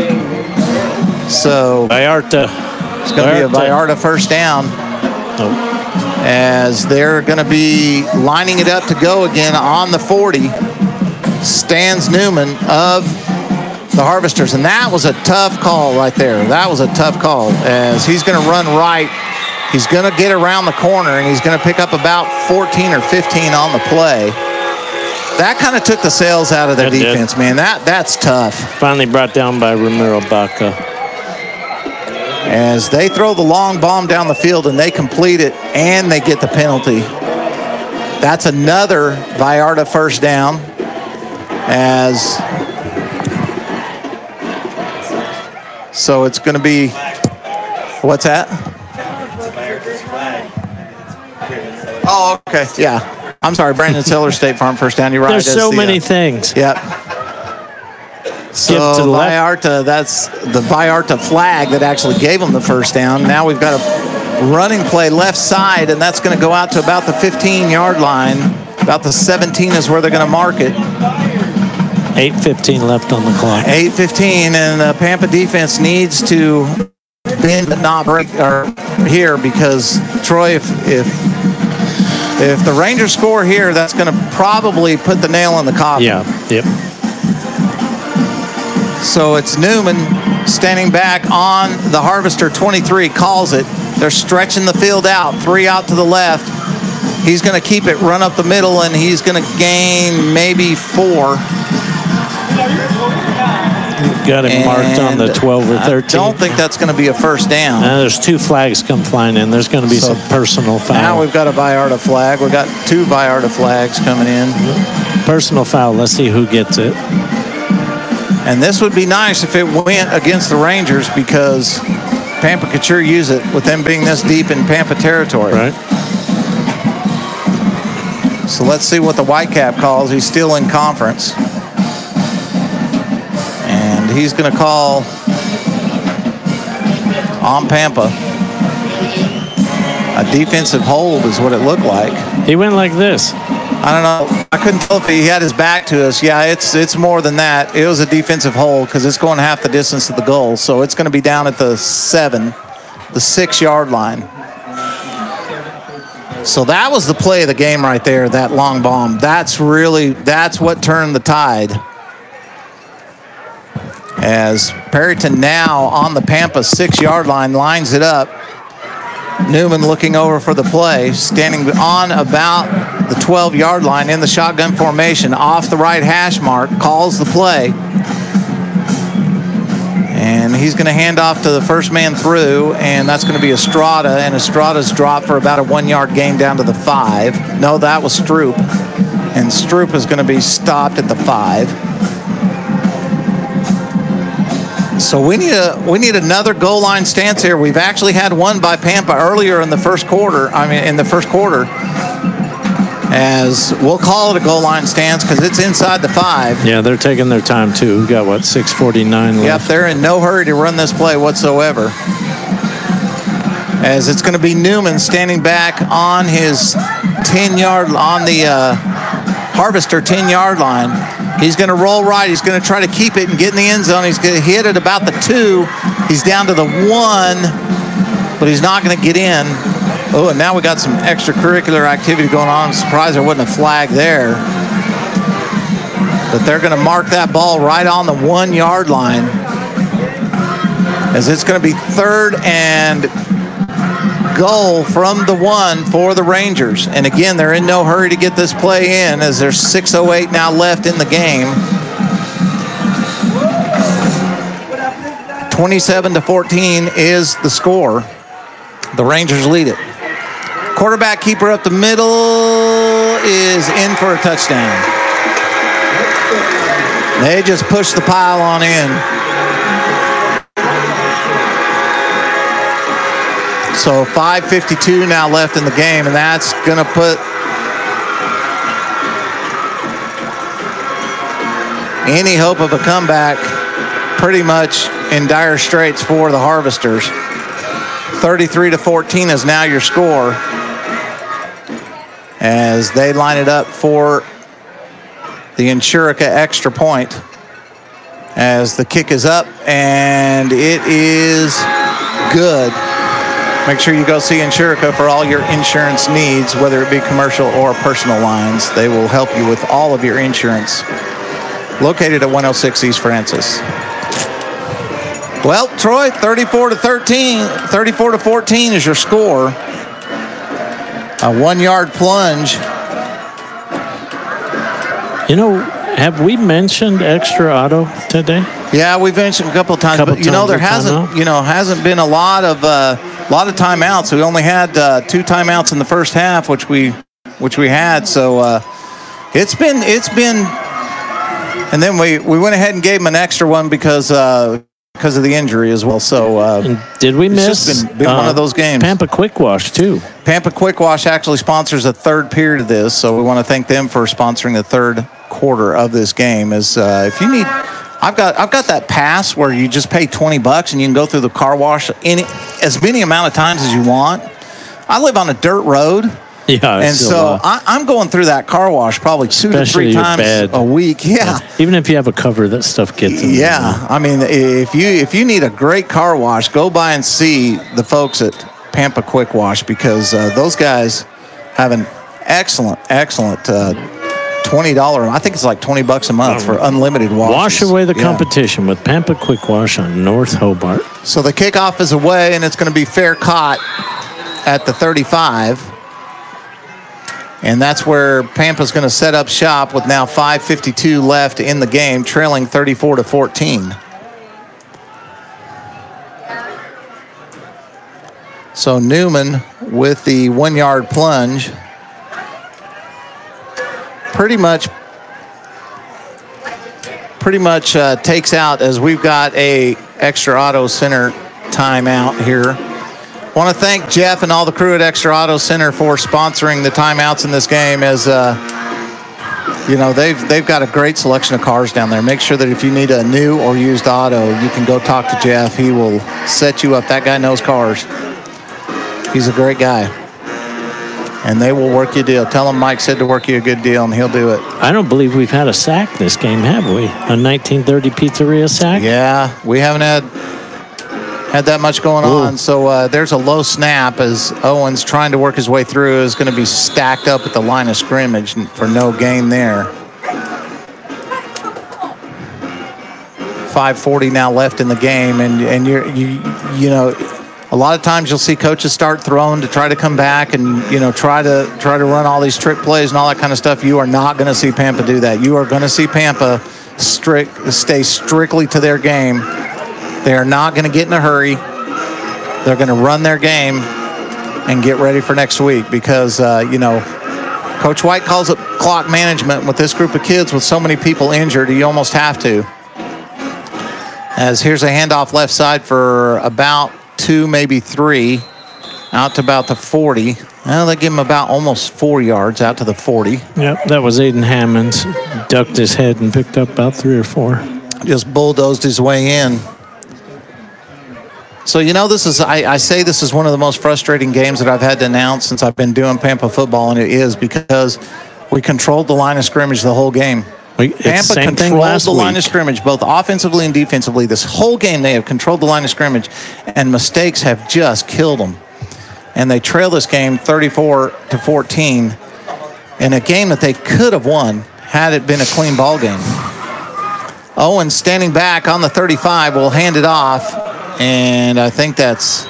S2: So
S1: Vallarta.
S2: it's going to be a Vallarta first down
S1: Oh,
S2: as they're going to be lining it up to go again on the forty. Stands Newman of the Harvesters, and that was a tough call right there. That was a tough call as he's going to run right. He's going to get around the corner, and he's going to pick up about fourteen or fifteen on the play. That kind of took the sails out of their
S1: It did.
S2: defense, man. That That's tough.
S1: finally brought down by Ramiro Baca.
S2: As they throw the long bomb down the field, and they complete it, and they get the penalty. That's another Vallarta first down. As so it's going to be, what's that? Oh, okay, yeah. I'm sorry, Brandon Sellers, State Farm first down. You're right.
S1: There's
S2: That's
S1: so
S2: the,
S1: many
S2: uh,
S1: things.
S2: Yep. So
S1: to the left.
S2: Vallarta, that's the Vallarta flag that actually gave them the first down. Now we've got a running play left side, and that's going to go out to about the fifteen-yard line. About the seventeen is where they're going to mark it.
S1: eight fifteen left on the clock.
S2: eight fifteen, and the Pampa defense needs to bend but not break or here because Troy, if if if the Rangers score here, that's going to probably put the nail in the coffin.
S1: Yeah, yep.
S2: So it's Newman standing back on the Harvester twenty-three, calls it. They're stretching the field out, three out to the left. He's going to keep it, run up the middle, and he's going to gain maybe four.
S1: Got him marked on the twelve or thirteen.
S2: I don't think that's going to be a first down.
S1: Uh, there's two flags come flying in. There's going to be
S2: So
S1: some personal foul.
S2: Now we've got a Vallarta flag. We've got two Vallarta flags coming in.
S1: Personal foul. Let's see who gets it.
S2: And this would be nice if it went against the Rangers because Pampa could sure use it with them being this deep in Pampa territory.
S1: Right.
S2: So let's see what the Whitecap calls. He's still in conference. And he's going to call on Pampa. A defensive hold is what it looked like.
S1: He went like this.
S2: I don't know. I couldn't tell if he had his back to us. Yeah, it's it's more than that. It was a defensive hold because it's going half the distance of the goal. So it's going to be down at the seven, the six-yard line. So that was the play of the game right there, that long bomb. That's really, that's what turned the tide. As Perryton now on the Pampa six-yard line lines it up. Newman looking over for the play, standing on about the twelve-yard line in the shotgun formation, off the right hash mark, calls the play. And he's going to hand off to the first man through, and that's going to be Estrada, and Estrada's dropped for about a one-yard gain down to the five. No, that was Stroop, and Stroop is going to be stopped at the five. So we need a we need another goal line stance here. We've actually had one by Pampa earlier in the first quarter. I mean, in the first quarter, as we'll call it a goal line stance because it's inside the five.
S1: Yeah, they're taking their time too. We've got what, six forty-nine left.
S2: Yep, they're in no hurry to run this play whatsoever. As it's going to be Newman standing back on his ten-yard on the uh, Harvester ten-yard line. He's going to roll right. He's going to try to keep it and get in the end zone. He's going to hit at about the two. He's down to the one, but he's not going to get in. Oh, and now we got some extracurricular activity going on. I'm surprised there wasn't a flag there. But they're going to mark that ball right on the one-yard line, as it's going to be third and goal from the one for the Rangers. And again, they're in no hurry to get this play in, as there's six oh eight now left in the game. twenty-seven to fourteen is the score. The Rangers lead it. Quarterback keeper up the middle is in for a touchdown. They just push the pile on in. So five fifty-two now left in the game, and that's going to put any hope of a comeback pretty much in dire straits for the Harvesters. thirty-three to fourteen is now your score as they line it up for the Insurica extra point, as the kick is up, and it is good. Make sure you go see Insurica for all your insurance needs, whether it be commercial or personal lines. They will help you with all of your insurance. Located at one oh six East Francis. Well, Troy, thirty-four to thirteen, thirty-four to fourteen is your score. A one-yard plunge.
S1: You know, have we mentioned extra auto today?
S2: Yeah, we've mentioned a couple of times,
S1: Couple
S2: but you know
S1: times
S2: there
S1: of
S2: hasn't,
S1: timeout?
S2: you know, hasn't been a lot of uh, lot of timeouts. We only had uh, two timeouts in the first half, which we which we had. So uh, it's been it's been, and then we, we went ahead and gave him an extra one because uh, because of the injury as well. So uh,
S1: And did we
S2: it's
S1: miss
S2: just been, been
S1: uh,
S2: one of those games.
S1: Pampa Quick Wash too?
S2: Pampa Quick Wash actually sponsors a third period of this, so we want to thank them for sponsoring the third quarter of this game. As uh, if you need, I've got I've got that pass where you just pay twenty bucks and you can go through the car wash any as many amount of times as you want. I live on a dirt road.
S1: Yeah,
S2: and so I, I'm going through that car wash probably two
S1: Especially
S2: to three
S1: your
S2: times
S1: bed.
S2: a week. Yeah.
S1: Even if you have a cover, that stuff gets in.
S2: Yeah, I mean, if you if you need a great car wash, go by and see the folks at Pampa Quick Wash, because uh, those guys have an excellent, excellent uh, twenty dollars. I think it's like twenty bucks a month for unlimited washes.
S1: Wash away the
S2: Yeah.
S1: competition with Pampa Quick Wash on North Hobart.
S2: So the kickoff is away, and it's going to be fair caught at the thirty-five. And that's where Pampa's going to set up shop with now five fifty-two left in the game, trailing thirty-four to fourteen. So Newman with the one-yard plunge. Pretty much, pretty much uh, takes out, as we've got a Extra Auto Center timeout here. Want to thank Jeff and all the crew at Extra Auto Center for sponsoring the timeouts in this game. As uh, you know, they've they've got a great selection of cars down there. Make sure that if you need a new or used auto, you can go talk to Jeff. He will set you up. That guy knows cars. He's a great guy. And they will work you a deal. Tell him Mike said to work you a good deal, and he'll do it.
S1: I don't believe we've had a sack this game, have we? A nineteen thirty Pizzeria sack?
S2: Yeah, we haven't had had that much going
S1: Ooh.
S2: on. So uh, there's a low snap as Owens trying to work his way through. Is going to be stacked up at the line of scrimmage for no gain there. five forty now left in the game, and and you're you you know. A lot of times you'll see coaches start throwing to try to come back and, you know, try to try to run all these trick plays and all that kind of stuff. You are not going to see Pampa do that. You are going to see Pampa strict stay strictly to their game. They are not going to get in a hurry. They're going to run their game and get ready for next week because, uh, you know, Coach White calls it clock management. With this group of kids with so many people injured, you almost have to. As here's a handoff left side for about two, maybe three, out to about the forty. Well, they give him about almost four yards out to the forty.
S1: Yep, that was Aiden Hammonds. Ducked his head and picked up about three or four.
S2: Just bulldozed his way in. So, you know, this is, I, I say this is one of the most frustrating games that I've had to announce since I've been doing Pampa football, and it is because we controlled the line of scrimmage the whole game.
S1: We, it's
S2: Pampa
S1: same thing
S2: controlled
S1: last
S2: the line
S1: week.
S2: of scrimmage, both offensively and defensively. This whole game, they have controlled the line of scrimmage, and mistakes have just killed them. And they trail this game thirty-four to fourteen in a game that they could have won had it been a clean ball game. Owens standing back on the thirty-five will hand it off, and I think that's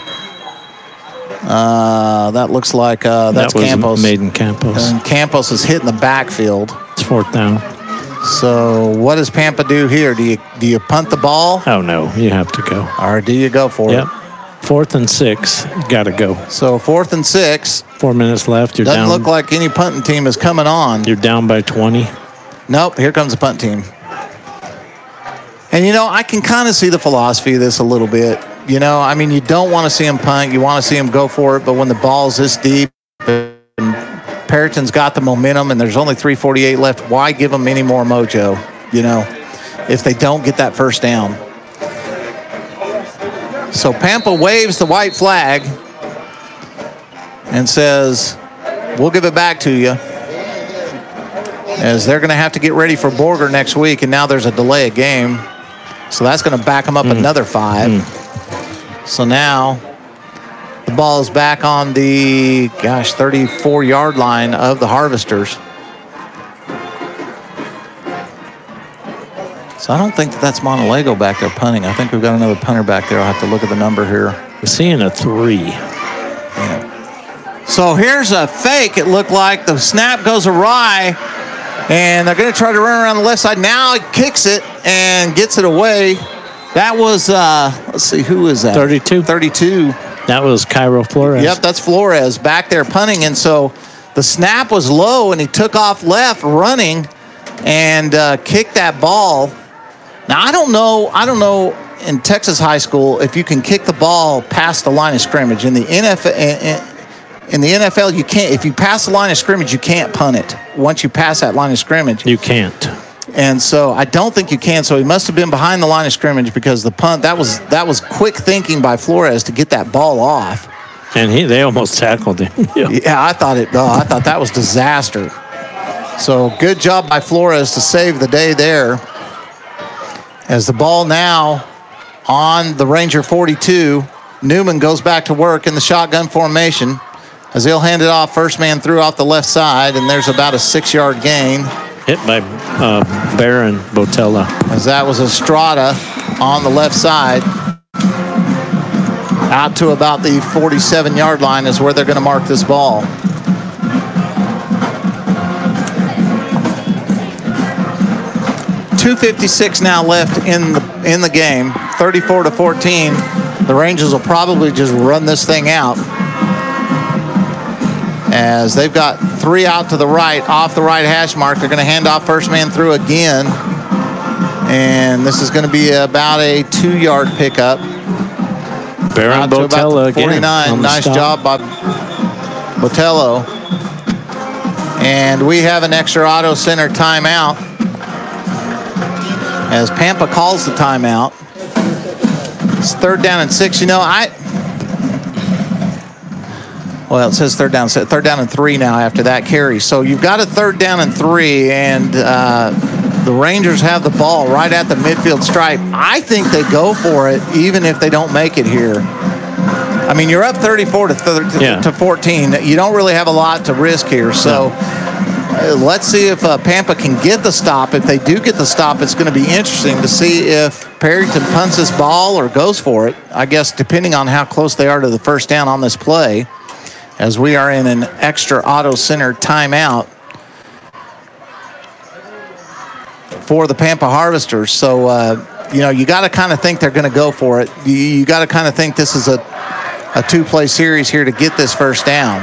S2: uh, that looks like uh, that's
S1: that was
S2: Campos.
S1: Maiden Campos.
S2: And Campos is hitting the backfield.
S1: It's fourth down.
S2: So what does Pampa do here? Do you do you punt the ball,
S1: Oh, no, you have to go.
S2: or do you go for
S1: Yep.
S2: it?
S1: Fourth and six, got to go.
S2: So fourth and six.
S1: Four minutes left. You're
S2: Doesn't
S1: down.
S2: look like any punting team is coming on.
S1: You're down by twenty.
S2: Nope, here comes the punt team. And, you know, I can kind of see the philosophy of this a little bit. You know, I mean, you don't want to see him punt. You want to see him go for it. But when the ball's this deep and Perriton's got the momentum and there's only three forty-eight left, why give them any more mojo, you know, if they don't get that first down? So Pampa waves the white flag and says, we'll give it back to you, as they're going to have to get ready for Borger next week, and now there's a delay of game. So that's going to back them up mm. another five. Mm. So now the ball is back on the, gosh, thirty-four-yard line of the Harvesters. So I don't think that that's Montalego back there punting. I think we've got another punter back there. I'll have to look at the number here.
S1: We're seeing a three.
S2: Yeah. So here's a fake. It looked like the snap goes awry, and they're going to try to run around the left side. Now he kicks it and gets it away. That was, uh, let's see, who is that?
S1: thirty-two.
S2: thirty-two.
S1: That was Cairo Flores.
S2: Yep, that's Flores back there punting. And so the snap was low, and he took off left running and uh, kicked that ball. Now, I don't know, I don't know in Texas high school if you can kick the ball past the line of scrimmage. In the N F L, in the N F L, you can't. If you pass the line of scrimmage, you can't punt it. Once you pass that line of scrimmage,
S1: you can't.
S2: And so I don't think you can. So he must have been behind the line of scrimmage, because the punt, that was that was quick thinking by Flores to get that ball off.
S1: And he they almost tackled him.
S2: yeah. yeah, I thought it. Oh, I thought that was disaster. So good job by Flores to save the day there. As the ball now on the Ranger forty-two, Newman goes back to work in the shotgun formation as he'll hand it off. First man through off the left side, and there's about a six-yard gain.
S1: Hit by uh, Baron Botella.
S2: As that was Estrada on the left side. Out to about the forty-seven-yard line is where they're going to mark this ball. two fifty-six now left in the, in the game. thirty-four to fourteen. The Rangers will probably just run this thing out, as they've got three out to the right, off the right hash mark. They're going to hand off first man through again. And this is going to be about a two-yard pickup.
S1: Baron Botella again.
S2: forty-nine. Nice job by Botello. And we have an extra auto center timeout, as Pampa calls the timeout. It's third down and six. You know, I... Well, it says third down, third down and three now after that carry. So you've got a third down and three, and uh, the Rangers have the ball right at the midfield stripe. I think they go for it, even if they don't make it here. I mean, you're up thirty-four to, th- to, yeah. to fourteen. You don't really have a lot to risk here. So uh, let's see if uh, Pampa can get the stop. If they do get the stop, it's going to be interesting to see if Perryton punts this ball or goes for it, I guess, depending on how close they are to the first down on this play, as we are in an extra auto center timeout for the Pampa Harvesters. So, uh, you know, you got to kind of think they're going to go for it. You, you got to kind of think this is a, a two-play series here to get this first down.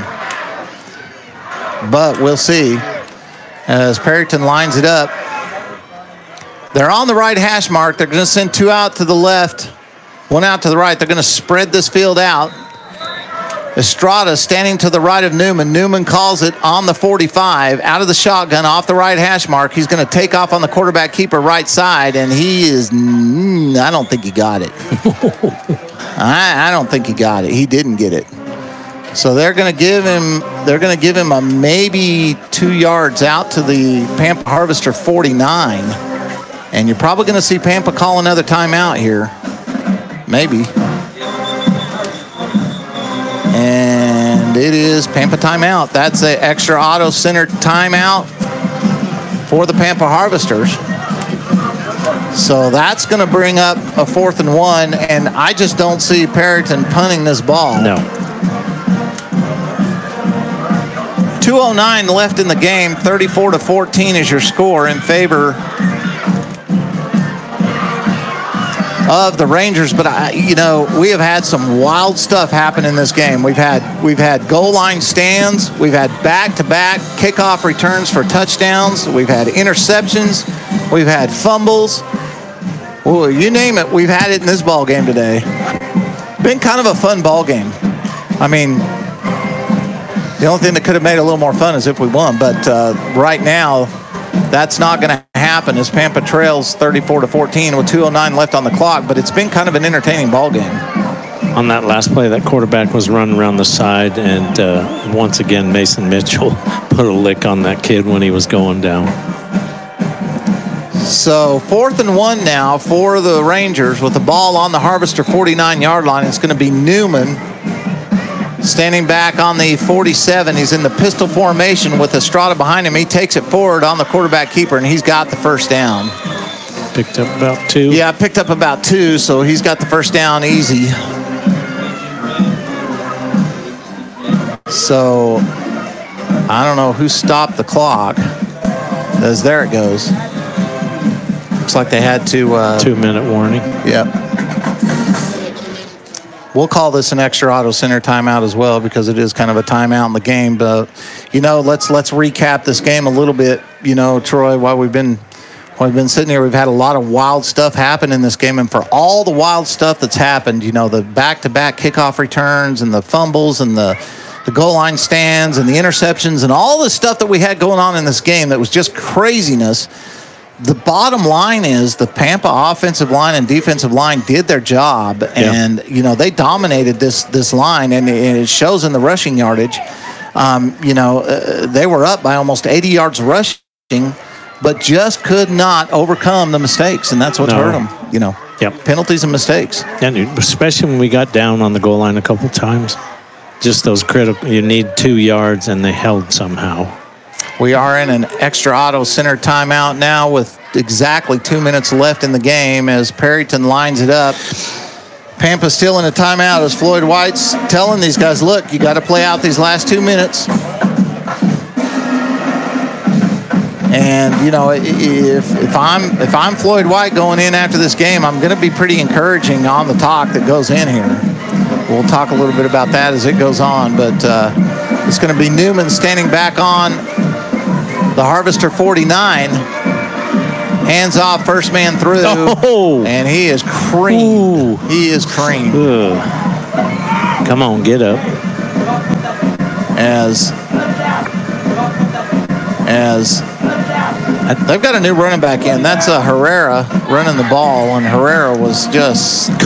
S2: But we'll see as Perryton lines it up. They're on the right hash mark. They're going to send two out to the left, one out to the right. They're going to spread this field out. Estrada standing to the right of Newman. Newman calls it on the forty-five, out of the shotgun, off the right hash mark. He's going to take off on the quarterback keeper right side, and he is, mm, I don't think he got it. I, I don't think he got it. He didn't get it. So they're going to give him, they're going to give him a maybe two yards out to the Pampa Harvester forty-nine. And you're probably going to see Pampa call another timeout here. Maybe. And it is Pampa timeout. That's an extra auto center timeout for the Pampa Harvesters. So that's going to bring up a fourth and one, and I just don't see Perryton punting this ball.
S1: No.
S2: two oh nine left in the game. thirty-four to fourteen is your score in favor of the Rangers. But I, you know, we have had some wild stuff happen in this game. We've had we've had goal line stands. We've had back-to-back kickoff returns for touchdowns. We've had interceptions. We've had fumbles. Well, you name it, we've had it in this ball game today. Been kind of a fun ball game. I mean, the only thing that could have made it a little more fun is if we won. But uh, right now, that's not going to happen as Pampa trails thirty-four to fourteen with two oh nine left on the clock. But it's been kind of an entertaining ball game.
S1: On that last play, that quarterback was running around the side, and uh, once again, Mason Mitchell put a lick on that kid when he was going down.
S2: So fourth and one now for the Rangers with the ball on the Harvester forty-nine-yard line. It's going to be Newman standing back on the forty-seven. He's in the pistol formation with Estrada behind him. He takes it forward on the quarterback keeper, and he's got the first down.
S1: Picked up about two.
S2: Yeah, picked up about two, so he's got the first down easy. So I don't know who stopped the clock. As there it goes. Looks like they had to... Uh,
S1: Two-minute warning.
S2: Yep. We'll call this an extra auto center timeout as well because it is kind of a timeout in the game. But, you know, let's let's recap this game a little bit. You know, Troy, while we've been while we've been sitting here, we've had a lot of wild stuff happen in this game. And for all the wild stuff that's happened, you know, the back-to-back kickoff returns and the fumbles and the, the goal line stands and the interceptions and all the stuff that we had going on in this game that was just craziness. The bottom line is the Pampa offensive line and defensive line did their job, and yeah. you know they dominated this this line, and it shows in the rushing yardage. Um, you know uh, they were up by almost eighty yards rushing, but just could not overcome the mistakes, and that's what's no. hurt them. You know,
S1: yep.
S2: penalties and mistakes,
S1: and especially when we got down on the goal line a couple times, just those critical. You need two yards, and they held somehow.
S2: We are in an extra auto center timeout now with exactly two minutes left in the game as Perryton lines it up. Pampa still in a timeout as Floyd White's telling these guys, look, you got to play out these last two minutes. And you know, if if I'm if I'm Floyd White going in after this game, I'm going to be pretty encouraging on the talk that goes in here. We'll talk a little bit about that as it goes on, but uh, it's going to be Newman standing back on the Harvester forty-nine. Hands off, first man through,
S1: oh.
S2: and he is creamed. Ooh. He is creamed.
S1: Ugh. Come on, get up.
S2: As as they've got a new running back in. That's a Herrera running the ball, and Herrera was just